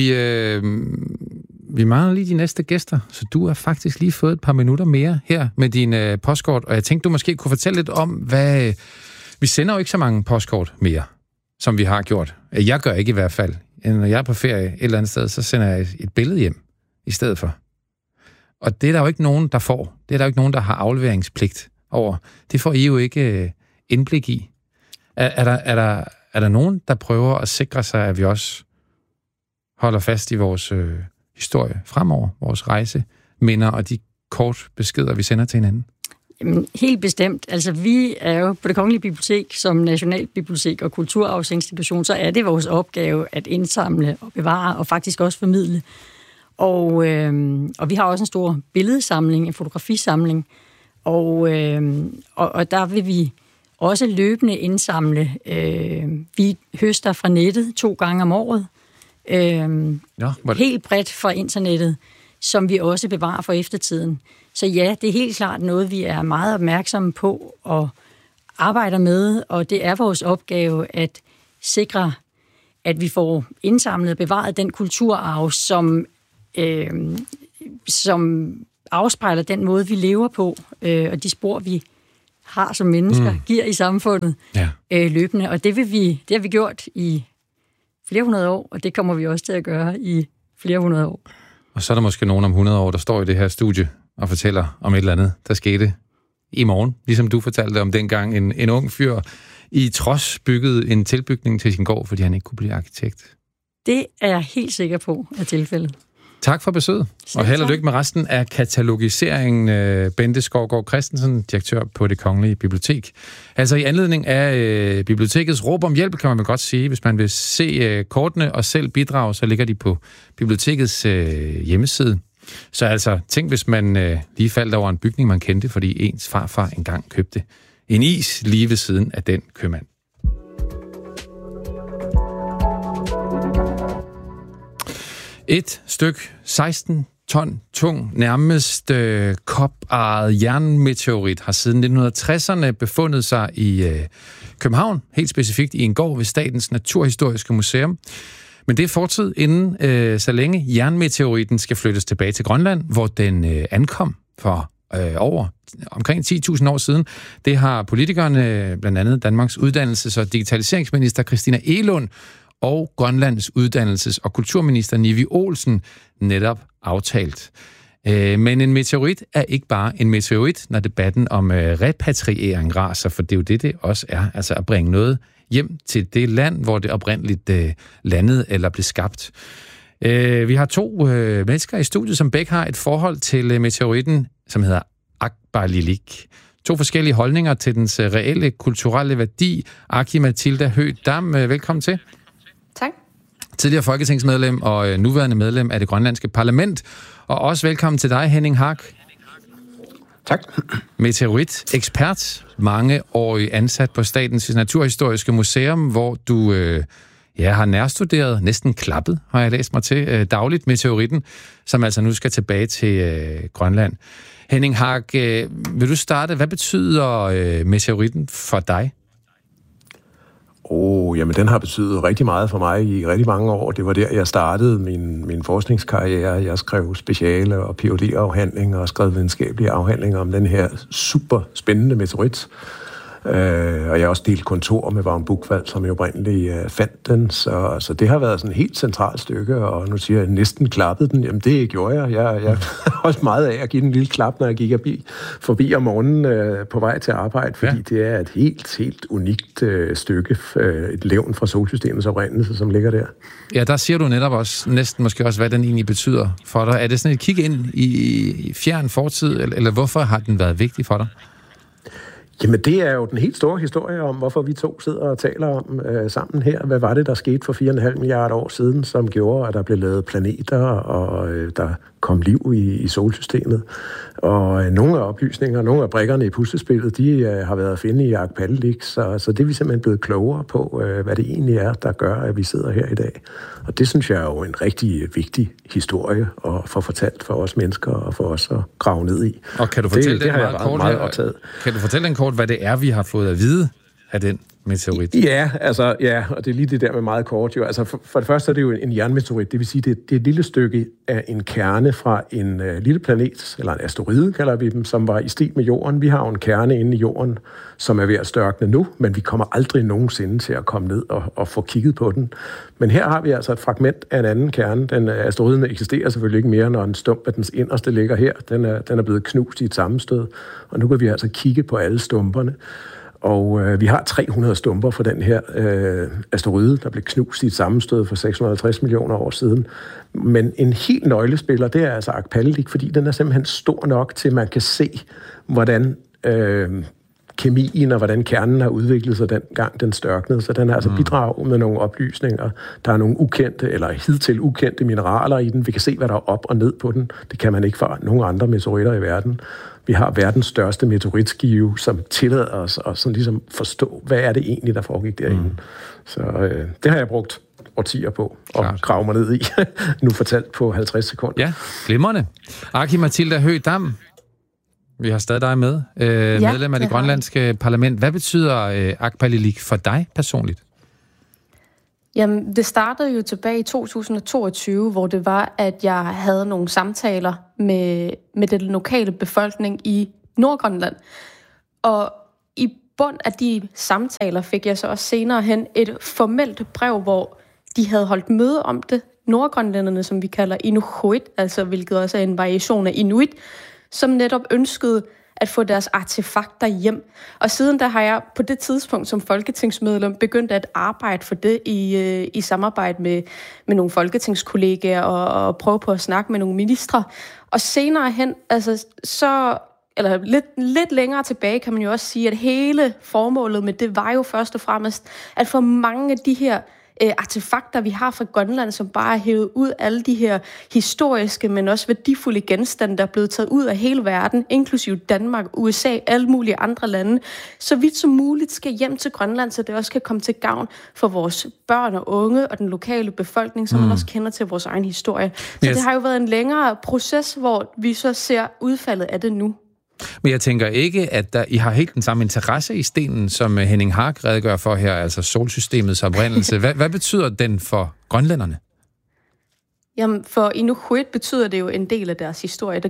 vi mangler lige de næste gæster, så du har faktisk lige fået et par minutter mere her med din postkort, og jeg tænkte, du måske kunne fortælle lidt om, hvad... Vi sender jo ikke så mange postkort mere, som vi har gjort. Jeg gør ikke i hvert fald. Når jeg er på ferie et eller andet sted, så sender jeg et billede hjem i stedet for. Og det er der jo ikke nogen, der får. Det er der jo ikke nogen, der har afleveringspligt over. Det får I jo ikke indblik i. Er Er der nogen, der prøver at sikre sig, at vi også holder fast i vores historie fremover, vores rejseminder og de kort beskeder, vi sender til hinanden? Jamen, helt bestemt. Altså, vi er jo på Det Kongelige Bibliotek som nationalbibliotek og kulturarvsinstitution, så er det vores opgave at indsamle og bevare og faktisk også formidle. Og vi har også en stor billedsamling, en fotografisamling, og der vil vi også løbende indsamle. Vi høster fra nettet 2 gange om året, helt bredt fra internettet, som vi også bevarer for eftertiden. Så ja, det er helt klart noget, vi er meget opmærksomme på og arbejder med, og det er vores opgave at sikre, at vi får indsamlet og bevaret den kulturarv, som afspejler den måde, vi lever på, og de spor, vi har som mennesker, giver i samfundet løbende. Og det har vi gjort i flere hundrede år, og det kommer vi også til at gøre i flere hundrede år. Og så er der måske nogen om 100 år, der står i det her studie og fortæller om et eller andet, der skete i morgen. Ligesom du fortalte om dengang en ung fyr i Trods byggede en tilbygning til sin gård, fordi han ikke kunne blive arkitekt. Det er jeg helt sikker på er tilfældet. Tak for besøget, og held og lykke med resten af katalogiseringen. Bente Skovgaard Christensen, direktør på Det Kongelige Bibliotek. Altså i anledning af bibliotekets råb om hjælp, kan man vel godt sige. Hvis man vil se kortene og selv bidrage, så ligger de på bibliotekets hjemmeside. Så altså, tænk hvis man lige faldt over en bygning, man kendte, fordi ens farfar engang købte en is lige ved siden af den købmand. Et stykke 16 ton tung, nærmest koparret jernmeteorit har siden 1960'erne befundet sig i København, helt specifikt i en gård ved Statens Naturhistoriske Museum. Men det er fortid, inden så længe jernmeteoritten skal flyttes tilbage til Grønland, hvor den ankom for omkring 10.000 år siden. Det har politikerne, blandt andet Danmarks uddannelses- og digitaliseringsminister Christina Egelund og Grønlands uddannelses- og kulturminister Nivi Olsen netop aftalt. Men en meteorit er ikke bare en meteorit, når debatten om repatriering raser, for det er jo det også er, altså at bringe noget hjem til det land, hvor det oprindeligt landede eller blev skabt. Vi har 2 mennesker i studiet, som begge har et forhold til meteoritten, som hedder Akbarlilik. 2 forskellige holdninger til dens reelle kulturelle værdi. Aki Mathilda Høgh Dam, velkommen til. Tak. Tidligere folketingsmedlem og nuværende medlem af det grønlandske parlament. Og også velkommen til dig, Henning Hak. Tak. Meteorit-ekspert, mangeårig ansat på Statens Naturhistoriske Museum, hvor du har nærstuderet, næsten klappet, har jeg læst mig til, dagligt meteoritten, som altså nu skal tilbage til Grønland. Henning Hak, vil du starte? Hvad betyder meteoritten for dig? Jamen den har betydet rigtig meget for mig i rigtig mange år. Det var der, jeg startede min forskningskarriere. Jeg skrev speciale- og PhD-afhandlinger og skrev videnskabelige afhandlinger om den her super spændende meteorit. Og jeg har også delt kontor med Vagn Buchwald, som jo oprindeligt fandt den. Så det har været sådan et helt centralt stykke, og nu siger jeg, næsten klappet den. Jamen det gjorde jeg. Jeg holdt meget af at give den en lille klap, når jeg gik forbi om morgenen på vej til arbejde, fordi det er et helt unikt stykke, et levn fra solsystemets oprindelse, som ligger der. Ja, der siger du netop også, næsten måske også, hvad den egentlig betyder for dig. Er det sådan et kig ind i fjern fortid, eller hvorfor har den været vigtig for dig? Jamen, det er jo den helt store historie om, hvorfor vi 2 sidder og taler om sammen her. Hvad var det, der skete for 4,5 milliarder år siden, som gjorde, at der blev lavet planeter, og der kom liv i solsystemet. Og nogle af oplysninger, nogle af brikkerne i puslespillet, de har været at finde i Akbarlilik, så det er vi simpelthen blevet klogere på, hvad det egentlig er, der gør, at vi sidder her i dag. Og det synes jeg er jo en rigtig vigtig historie at få fortalt for os mennesker og for os at grave ned i. Og kan du fortælle det meget kort meget optaget. Kan du fortælle den kort, hvad det er, vi har fået at vide af den meteorit? Ja, og det er lige det der med meget kort jo. Altså for det første er det jo en jernmeteorit, det vil sige, det er et lille stykke af en kerne fra en lille planet, eller en asteroide kalder vi dem, som var i stil med jorden. Vi har jo en kerne inde i jorden, som er ved at størkne nu, men vi kommer aldrig nogensinde til at komme ned og få kigget på den. Men her har vi altså et fragment af en anden kerne. Den asteroiden eksisterer selvfølgelig ikke mere, når en stump af dens inderste ligger her. Den er blevet knust i et sammenstød, og nu kan vi altså kigge på alle stumperne. Og vi har 300 stumper fra den her asteroide, der blev knust i et sammenstød for 650 millioner år siden. Men en helt nøglespiller, det er altså Agpalilik, fordi den er simpelthen stor nok til, at man kan se, hvordan kemien og hvordan kernen har udviklet sig dengang den størknede. Så den har altså bidraget med nogle oplysninger. Der er nogle ukendte eller hidtil ukendte mineraler i den. Vi kan se, hvad der er op og ned på den. Det kan man ikke fra nogle andre meteoritter i verden. Vi har verdens største meteoritskive, som tillader os at sådan ligesom forstå, hvad er det egentlig, der foregik derinde. Så det har jeg brugt årtier på at grave mig ned i. Nu fortalt på 50 sekunder. Ja, glimrende. Aki-Matilda Høegh Dam, vi har stadig dig med, medlem af det grønlandske parlament. Hvad betyder Agpalilik for dig personligt? Jamen, det startede jo tilbage i 2022, hvor det var, at jeg havde nogle samtaler med den lokale befolkning i Nordgrønland. Og i bund af de samtaler fik jeg så også senere hen et formelt brev, hvor de havde holdt møde om det. Nordgrønlænderne, som vi kalder Inuit, altså hvilket også er en variation af Inuit, som netop ønskede at få deres artefakter hjem. Og siden da har jeg på det tidspunkt som folketingsmedlem begyndt at arbejde for det i samarbejde med nogle folketingskollegaer og prøve på at snakke med nogle ministre. Og senere hen, altså eller lidt længere tilbage, kan man jo også sige, at hele formålet med det var jo først og fremmest, at få mange af de her artefakter, vi har fra Grønland, som bare er hævet ud alle de her historiske, men også værdifulde genstande, der er blevet taget ud af hele verden, inklusive Danmark, USA, alle mulige andre lande, så vidt som muligt skal hjem til Grønland, så det også kan komme til gavn for vores børn og unge og den lokale befolkning, som man også kender til vores egen historie. Så det har jo været en længere proces, hvor vi så ser udfaldet af det nu. Men jeg tænker ikke, at I har helt den samme interesse i stenen, som Henning Hark redegør for her, altså solsystemets oprindelse. Hvad betyder den for grønlænderne? Jamen, for Inuit betyder det jo en del af deres historie.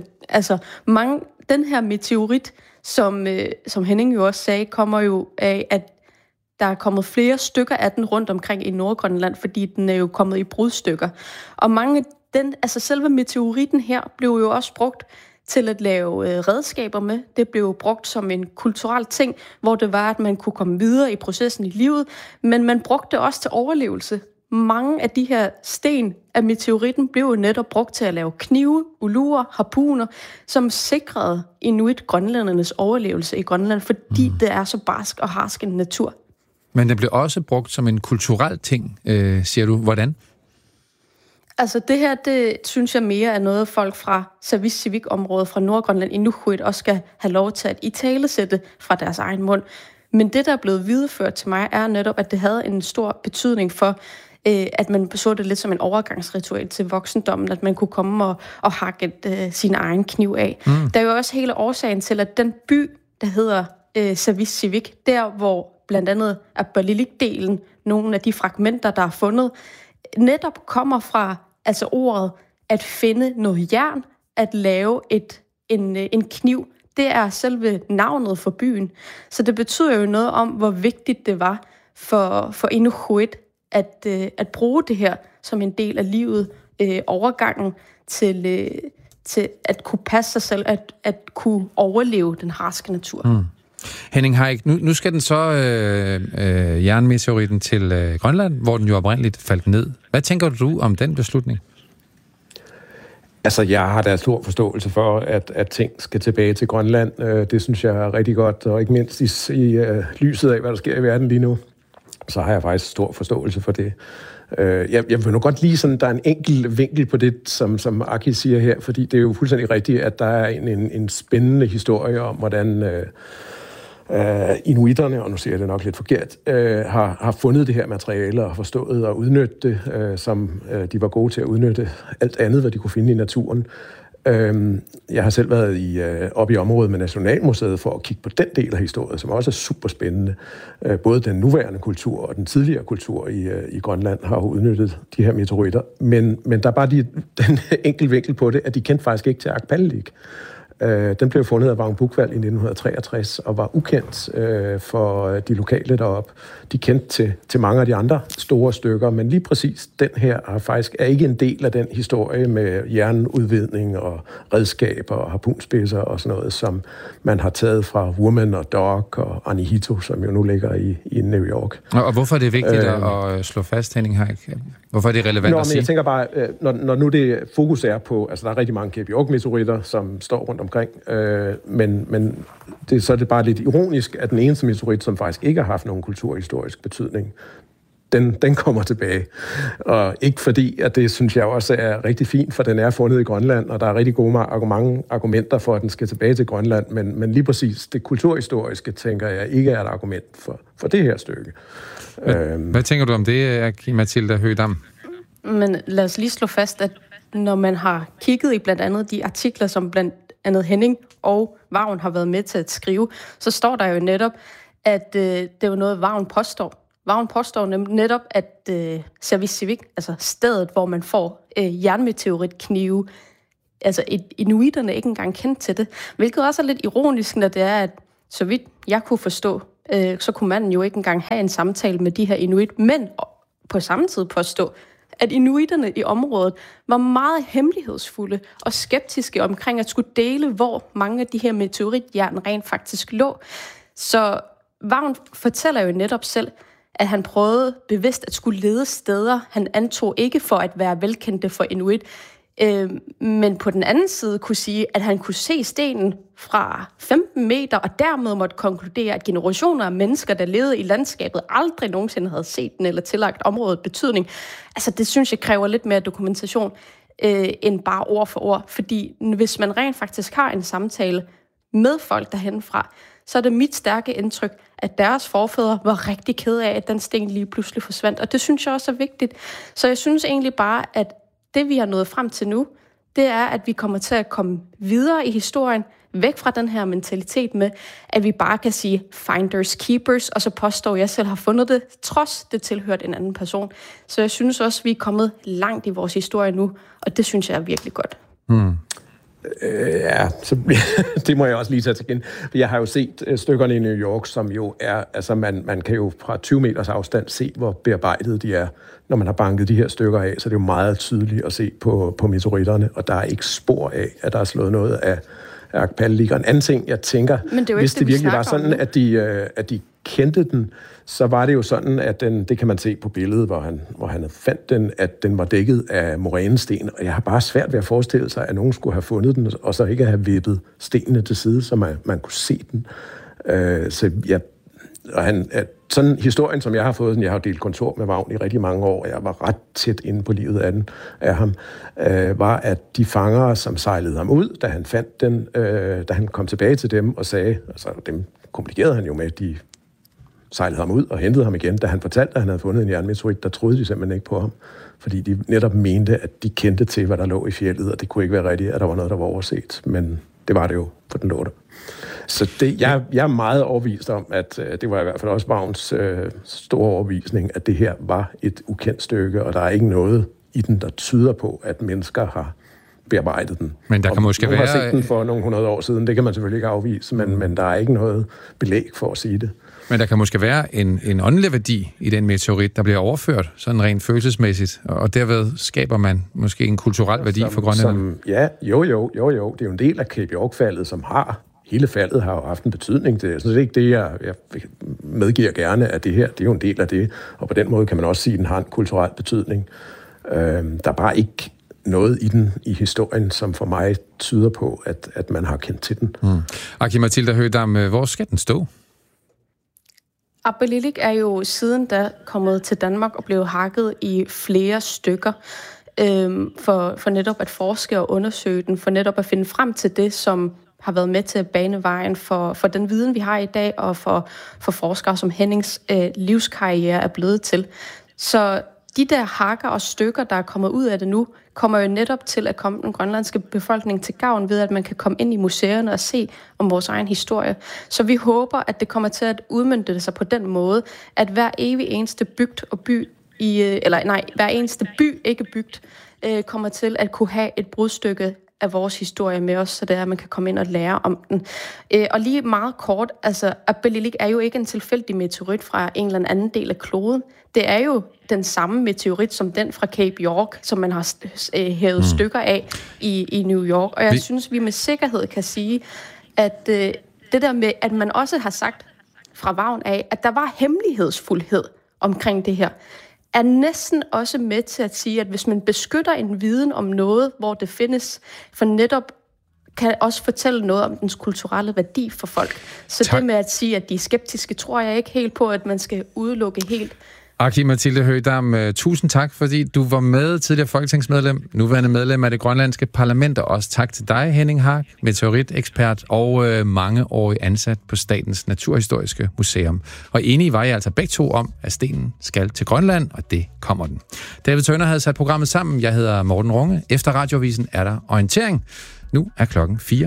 Den her meteorit, som Henning jo også sagde, kommer jo af, at der er kommet flere stykker af den rundt omkring i Nordgrønland, fordi den er jo kommet i brudstykker. Og selve meteoritten her blev jo også brugt til at lave redskaber med. Det blev brugt som en kulturel ting, hvor det var, at man kunne komme videre i processen i livet, men man brugte det også til overlevelse. Mange af de her sten af meteoritten blev jo netop brugt til at lave knive, ulurer, harpuner, som sikrede Inuit grønlændernes overlevelse i Grønland, fordi det er så barsk og harsk en natur. Men den blev også brugt som en kulturel ting, siger du. Hvordan? Altså det her, det synes jeg mere er noget, folk fra Savissivik-området fra Nordgrønland Inuit også skal have lov til at italesætte fra deres egen mund. Men det, der er blevet videreført til mig, er netop, at det havde en stor betydning for, at man så det lidt som en overgangsritual til voksendommen, at man kunne komme og hakke sin egen kniv af. Der er jo også hele årsagen til, at den by, der hedder Savissivik, der hvor blandt andet Agpalilik-delen, nogle af de fragmenter, der er fundet, netop kommer fra altså ordet at finde noget jern, at lave en kniv. Det er selve navnet for byen. Så det betyder jo noget om, hvor vigtigt det var for Inuit at bruge det her som en del af livet, overgangen til at kunne passe sig selv, at kunne overleve den harske natur. Henning Hark, nu skal den så jernmeteoritten til Grønland, hvor den jo oprindeligt faldt ned. Hvad tænker du om den beslutning? Altså, jeg har da stor forståelse for, at ting skal tilbage til Grønland. Det synes jeg er rigtig godt, og ikke mindst i lyset af, hvad der sker i verden lige nu, så har jeg faktisk stor forståelse for det. Jeg vil nu godt lige sådan, der er en enkelt vinkel på det, som Aki siger her, fordi det er jo fuldstændig rigtigt, at der er en spændende historie om, hvordan inuiterne, og nu siger jeg det nok lidt forkert, har fundet det her materiale og forstået og udnyttet det, som de var gode til at udnytte alt andet, hvad de kunne finde i naturen. Jeg har selv været oppe i området med Nationalmuseet for at kigge på den del af historien, som også er super spændende. Både den nuværende kultur og den tidligere kultur i Grønland har udnyttet de her meteoritter. Men der er bare den enkelte vinkel på det, at de kendte faktisk ikke til Agpalilik. Den blev fundet af Vagn Buchwald i 1963 og var ukendt for de lokale deroppe. De kendte til mange af de andre store stykker, men lige præcis den her er ikke en del af den historie med jernudvidning og redskaber og harpunspidser og sådan noget, som man har taget fra Woman og Dog og Anihito, som jo nu ligger i New York. Og hvorfor er det vigtigt at slå fast, Henning Haik? Hvorfor er det relevant at sige? Jeg tænker bare, når nu det fokus er på, altså der er rigtig mange Cape York-meteoritter, som står rundt omkring, men så er det bare lidt ironisk, at den eneste meteorit, som faktisk ikke har haft nogen kulturhistorisk betydning, den kommer tilbage. Og ikke fordi, at det synes jeg også er rigtig fint, for den er fundet i Grønland, og der er rigtig mange argumenter for, at den skal tilbage til Grønland, men lige præcis det kulturhistoriske, tænker jeg, ikke er et argument for det her stykke. Hvad tænker du om det, Mathilda Høgh-Dam? Men lad os lige slå fast, at når man har kigget i blandt andet de artikler, som blandt andet Henning og Vagn har været med til at skrive, så står der jo netop, at det er jo noget, Vagn påstår. Vagn påstår netop, at Servisivik, altså stedet, hvor man får jernmeteoritknive, altså inuiterne ikke engang kendte til det, hvilket også er lidt ironisk, når det er, at så vidt jeg kunne forstå, så kunne man jo ikke engang have en samtale med de her inuit, men på samme tid påstå, at inuiterne i området var meget hemmelighedsfulde og skeptiske omkring at skulle dele, hvor mange af de her meteoritjern rent faktisk lå. Så Vagn fortæller jo netop selv, at han prøvede bevidst at skulle lede steder, han antog ikke for at være velkendte for inuit, men på den anden side kunne sige, at han kunne se stenen fra 15 meter, og dermed måtte konkludere, at generationer af mennesker, der levede i landskabet, aldrig nogensinde havde set den eller tillagt området betydning. Altså det synes jeg kræver lidt mere dokumentation end bare ord for ord, fordi hvis man rent faktisk har en samtale med folk derhenfra, så er det mit stærke indtryk, at deres forfædre var rigtig kede af, at den sten lige pludselig forsvandt, og det synes jeg også er vigtigt. Så jeg synes egentlig bare, at det vi har nået frem til nu, det er, at vi kommer til at komme videre i historien, væk fra den her mentalitet med, at vi bare kan sige finders keepers, og så påstår, at jeg selv har fundet det, trods det tilhørte en anden person. Så jeg synes også, at vi er kommet langt i vores historie nu, og det synes jeg er virkelig godt. Ja, så det må jeg også lige tage til igen. Jeg har jo set stykkerne i New York, som jo er, altså man kan jo fra 20 meters afstand se, hvor bearbejdet de er, når man har banket de her stykker af, så det er jo meget tydeligt at se på meteoritterne, og der er ikke spor af, at der er slået noget af Arkpal-ligger. En anden ting, jeg tænker, hvis det virkelig var sådan, at de kendte den, så var det jo sådan, at det kan man se på billedet, hvor han fandt den, at den var dækket af morænesten, og jeg har bare svært ved at forestille sig, at nogen skulle have fundet den, og så ikke have vippet stenene til side, så man kunne se den. Sådan historien, som jeg har fået, jeg har delt kontor med Vagn i rigtig mange år, og jeg var ret tæt inde på livet af ham, var, at de fangere, som sejlede ham ud, da han fandt den, da han kom tilbage til dem og sagde, altså dem kommunikerede han jo med, de sejlede ham ud og hentede ham igen. Da han fortalte, at han havde fundet en jernmeteorit, der troede de simpelthen ikke på ham, fordi de netop mente, at de kendte til, hvad der lå i fjeldet, og det kunne ikke være rigtigt, at der var noget, der var overset. Men det var det jo, for den lå der. Så jeg er meget overbevist om, at det var i hvert fald også Vagns store overbevisning, at det her var et ukendt stykke, og der er ikke noget i den, der tyder på, at mennesker har bearbejdet den. Men der kan måske være... har set den for nogle 100 år siden, det kan man selvfølgelig ikke afvise, men der er ikke noget belæg for at sige det. Men der kan måske være en åndelig værdi i den meteorit, der bliver overført, sådan rent følelsesmæssigt, og derved skaber man måske en kulturel værdi for grønlænderne. Ja, jo. Det er jo en del af Cape York-faldet, som har... Hele faldet har jo haft en betydning. Det er sådan set ikke det, jeg medgiver gerne, at det her, det er jo en del af det, og på den måde kan man også sige, at den har en kulturel betydning. Der er bare ikke noget i den i historien, som for mig tyder på, at man har kendt til den. Aki-Mathilda Høgh-Dam, hvor skal den stå? Appalilik er jo siden da kommet til Danmark og blev hakket i flere stykker for netop at forske og undersøge den, for netop at finde frem til det, som har været med til at bane vejen for den viden, vi har i dag, og for forskere, som Hennings livskarriere er blevet til. Så de der hakker og stykker, der er kommet ud af det nu, kommer jo netop til at komme den grønlandske befolkning til gavn ved, at man kan komme ind i museerne og se om vores egen historie. Så vi håber, at det kommer til at udmønte sig på den måde, at hver evig eneste bygd og by hver eneste by, ikke bygd, kommer til at kunne have et brudstykke af vores historie med os, så det er, at man kan komme ind og lære om den. Og lige meget kort, altså Abelilik er jo ikke en tilfældig meteorit fra en eller anden del af kloden. Det er jo den samme meteorit som den fra Cape York, som man har hævet stykker af i New York. Og jeg synes, vi med sikkerhed kan sige, at det der med, at man også har sagt fra Vagn af, at der var hemmelighedsfuldhed omkring det her, er næsten også med til at sige, at hvis man beskytter en viden om noget, hvor det findes, for netop kan også fortælle noget om dens kulturelle værdi for folk. Så det med at sige, at de er skeptiske, tror jeg ikke helt på, at man skal udelukke helt. Aki-Mathilde Høgh-Dam, tusind tak, fordi du var med, tidligere folketingsmedlem, nuværende medlem af det grønlandske parlament, og også tak til dig, Henning Hak, meteoritekspert og mangeårig ansat på Statens Naturhistoriske Museum. Og enige var I altså begge to om, at stenen skal til Grønland, og det kommer den. David Tønder havde sat programmet sammen. Jeg hedder Morten Runge. Efter Radioavisen er der orientering. Nu er klokken 4.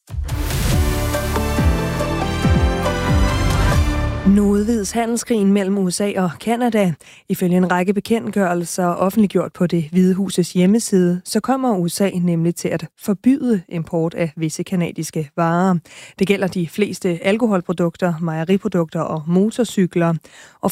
Nu udvides handelskrigen mellem USA og Canada. Ifølge en række bekendtgørelser offentliggjort på Det Hvide Husets hjemmeside, så kommer USA nemlig til at forbyde import af visse canadiske varer. Det gælder de fleste alkoholprodukter, mejeriprodukter og motorcykler. Og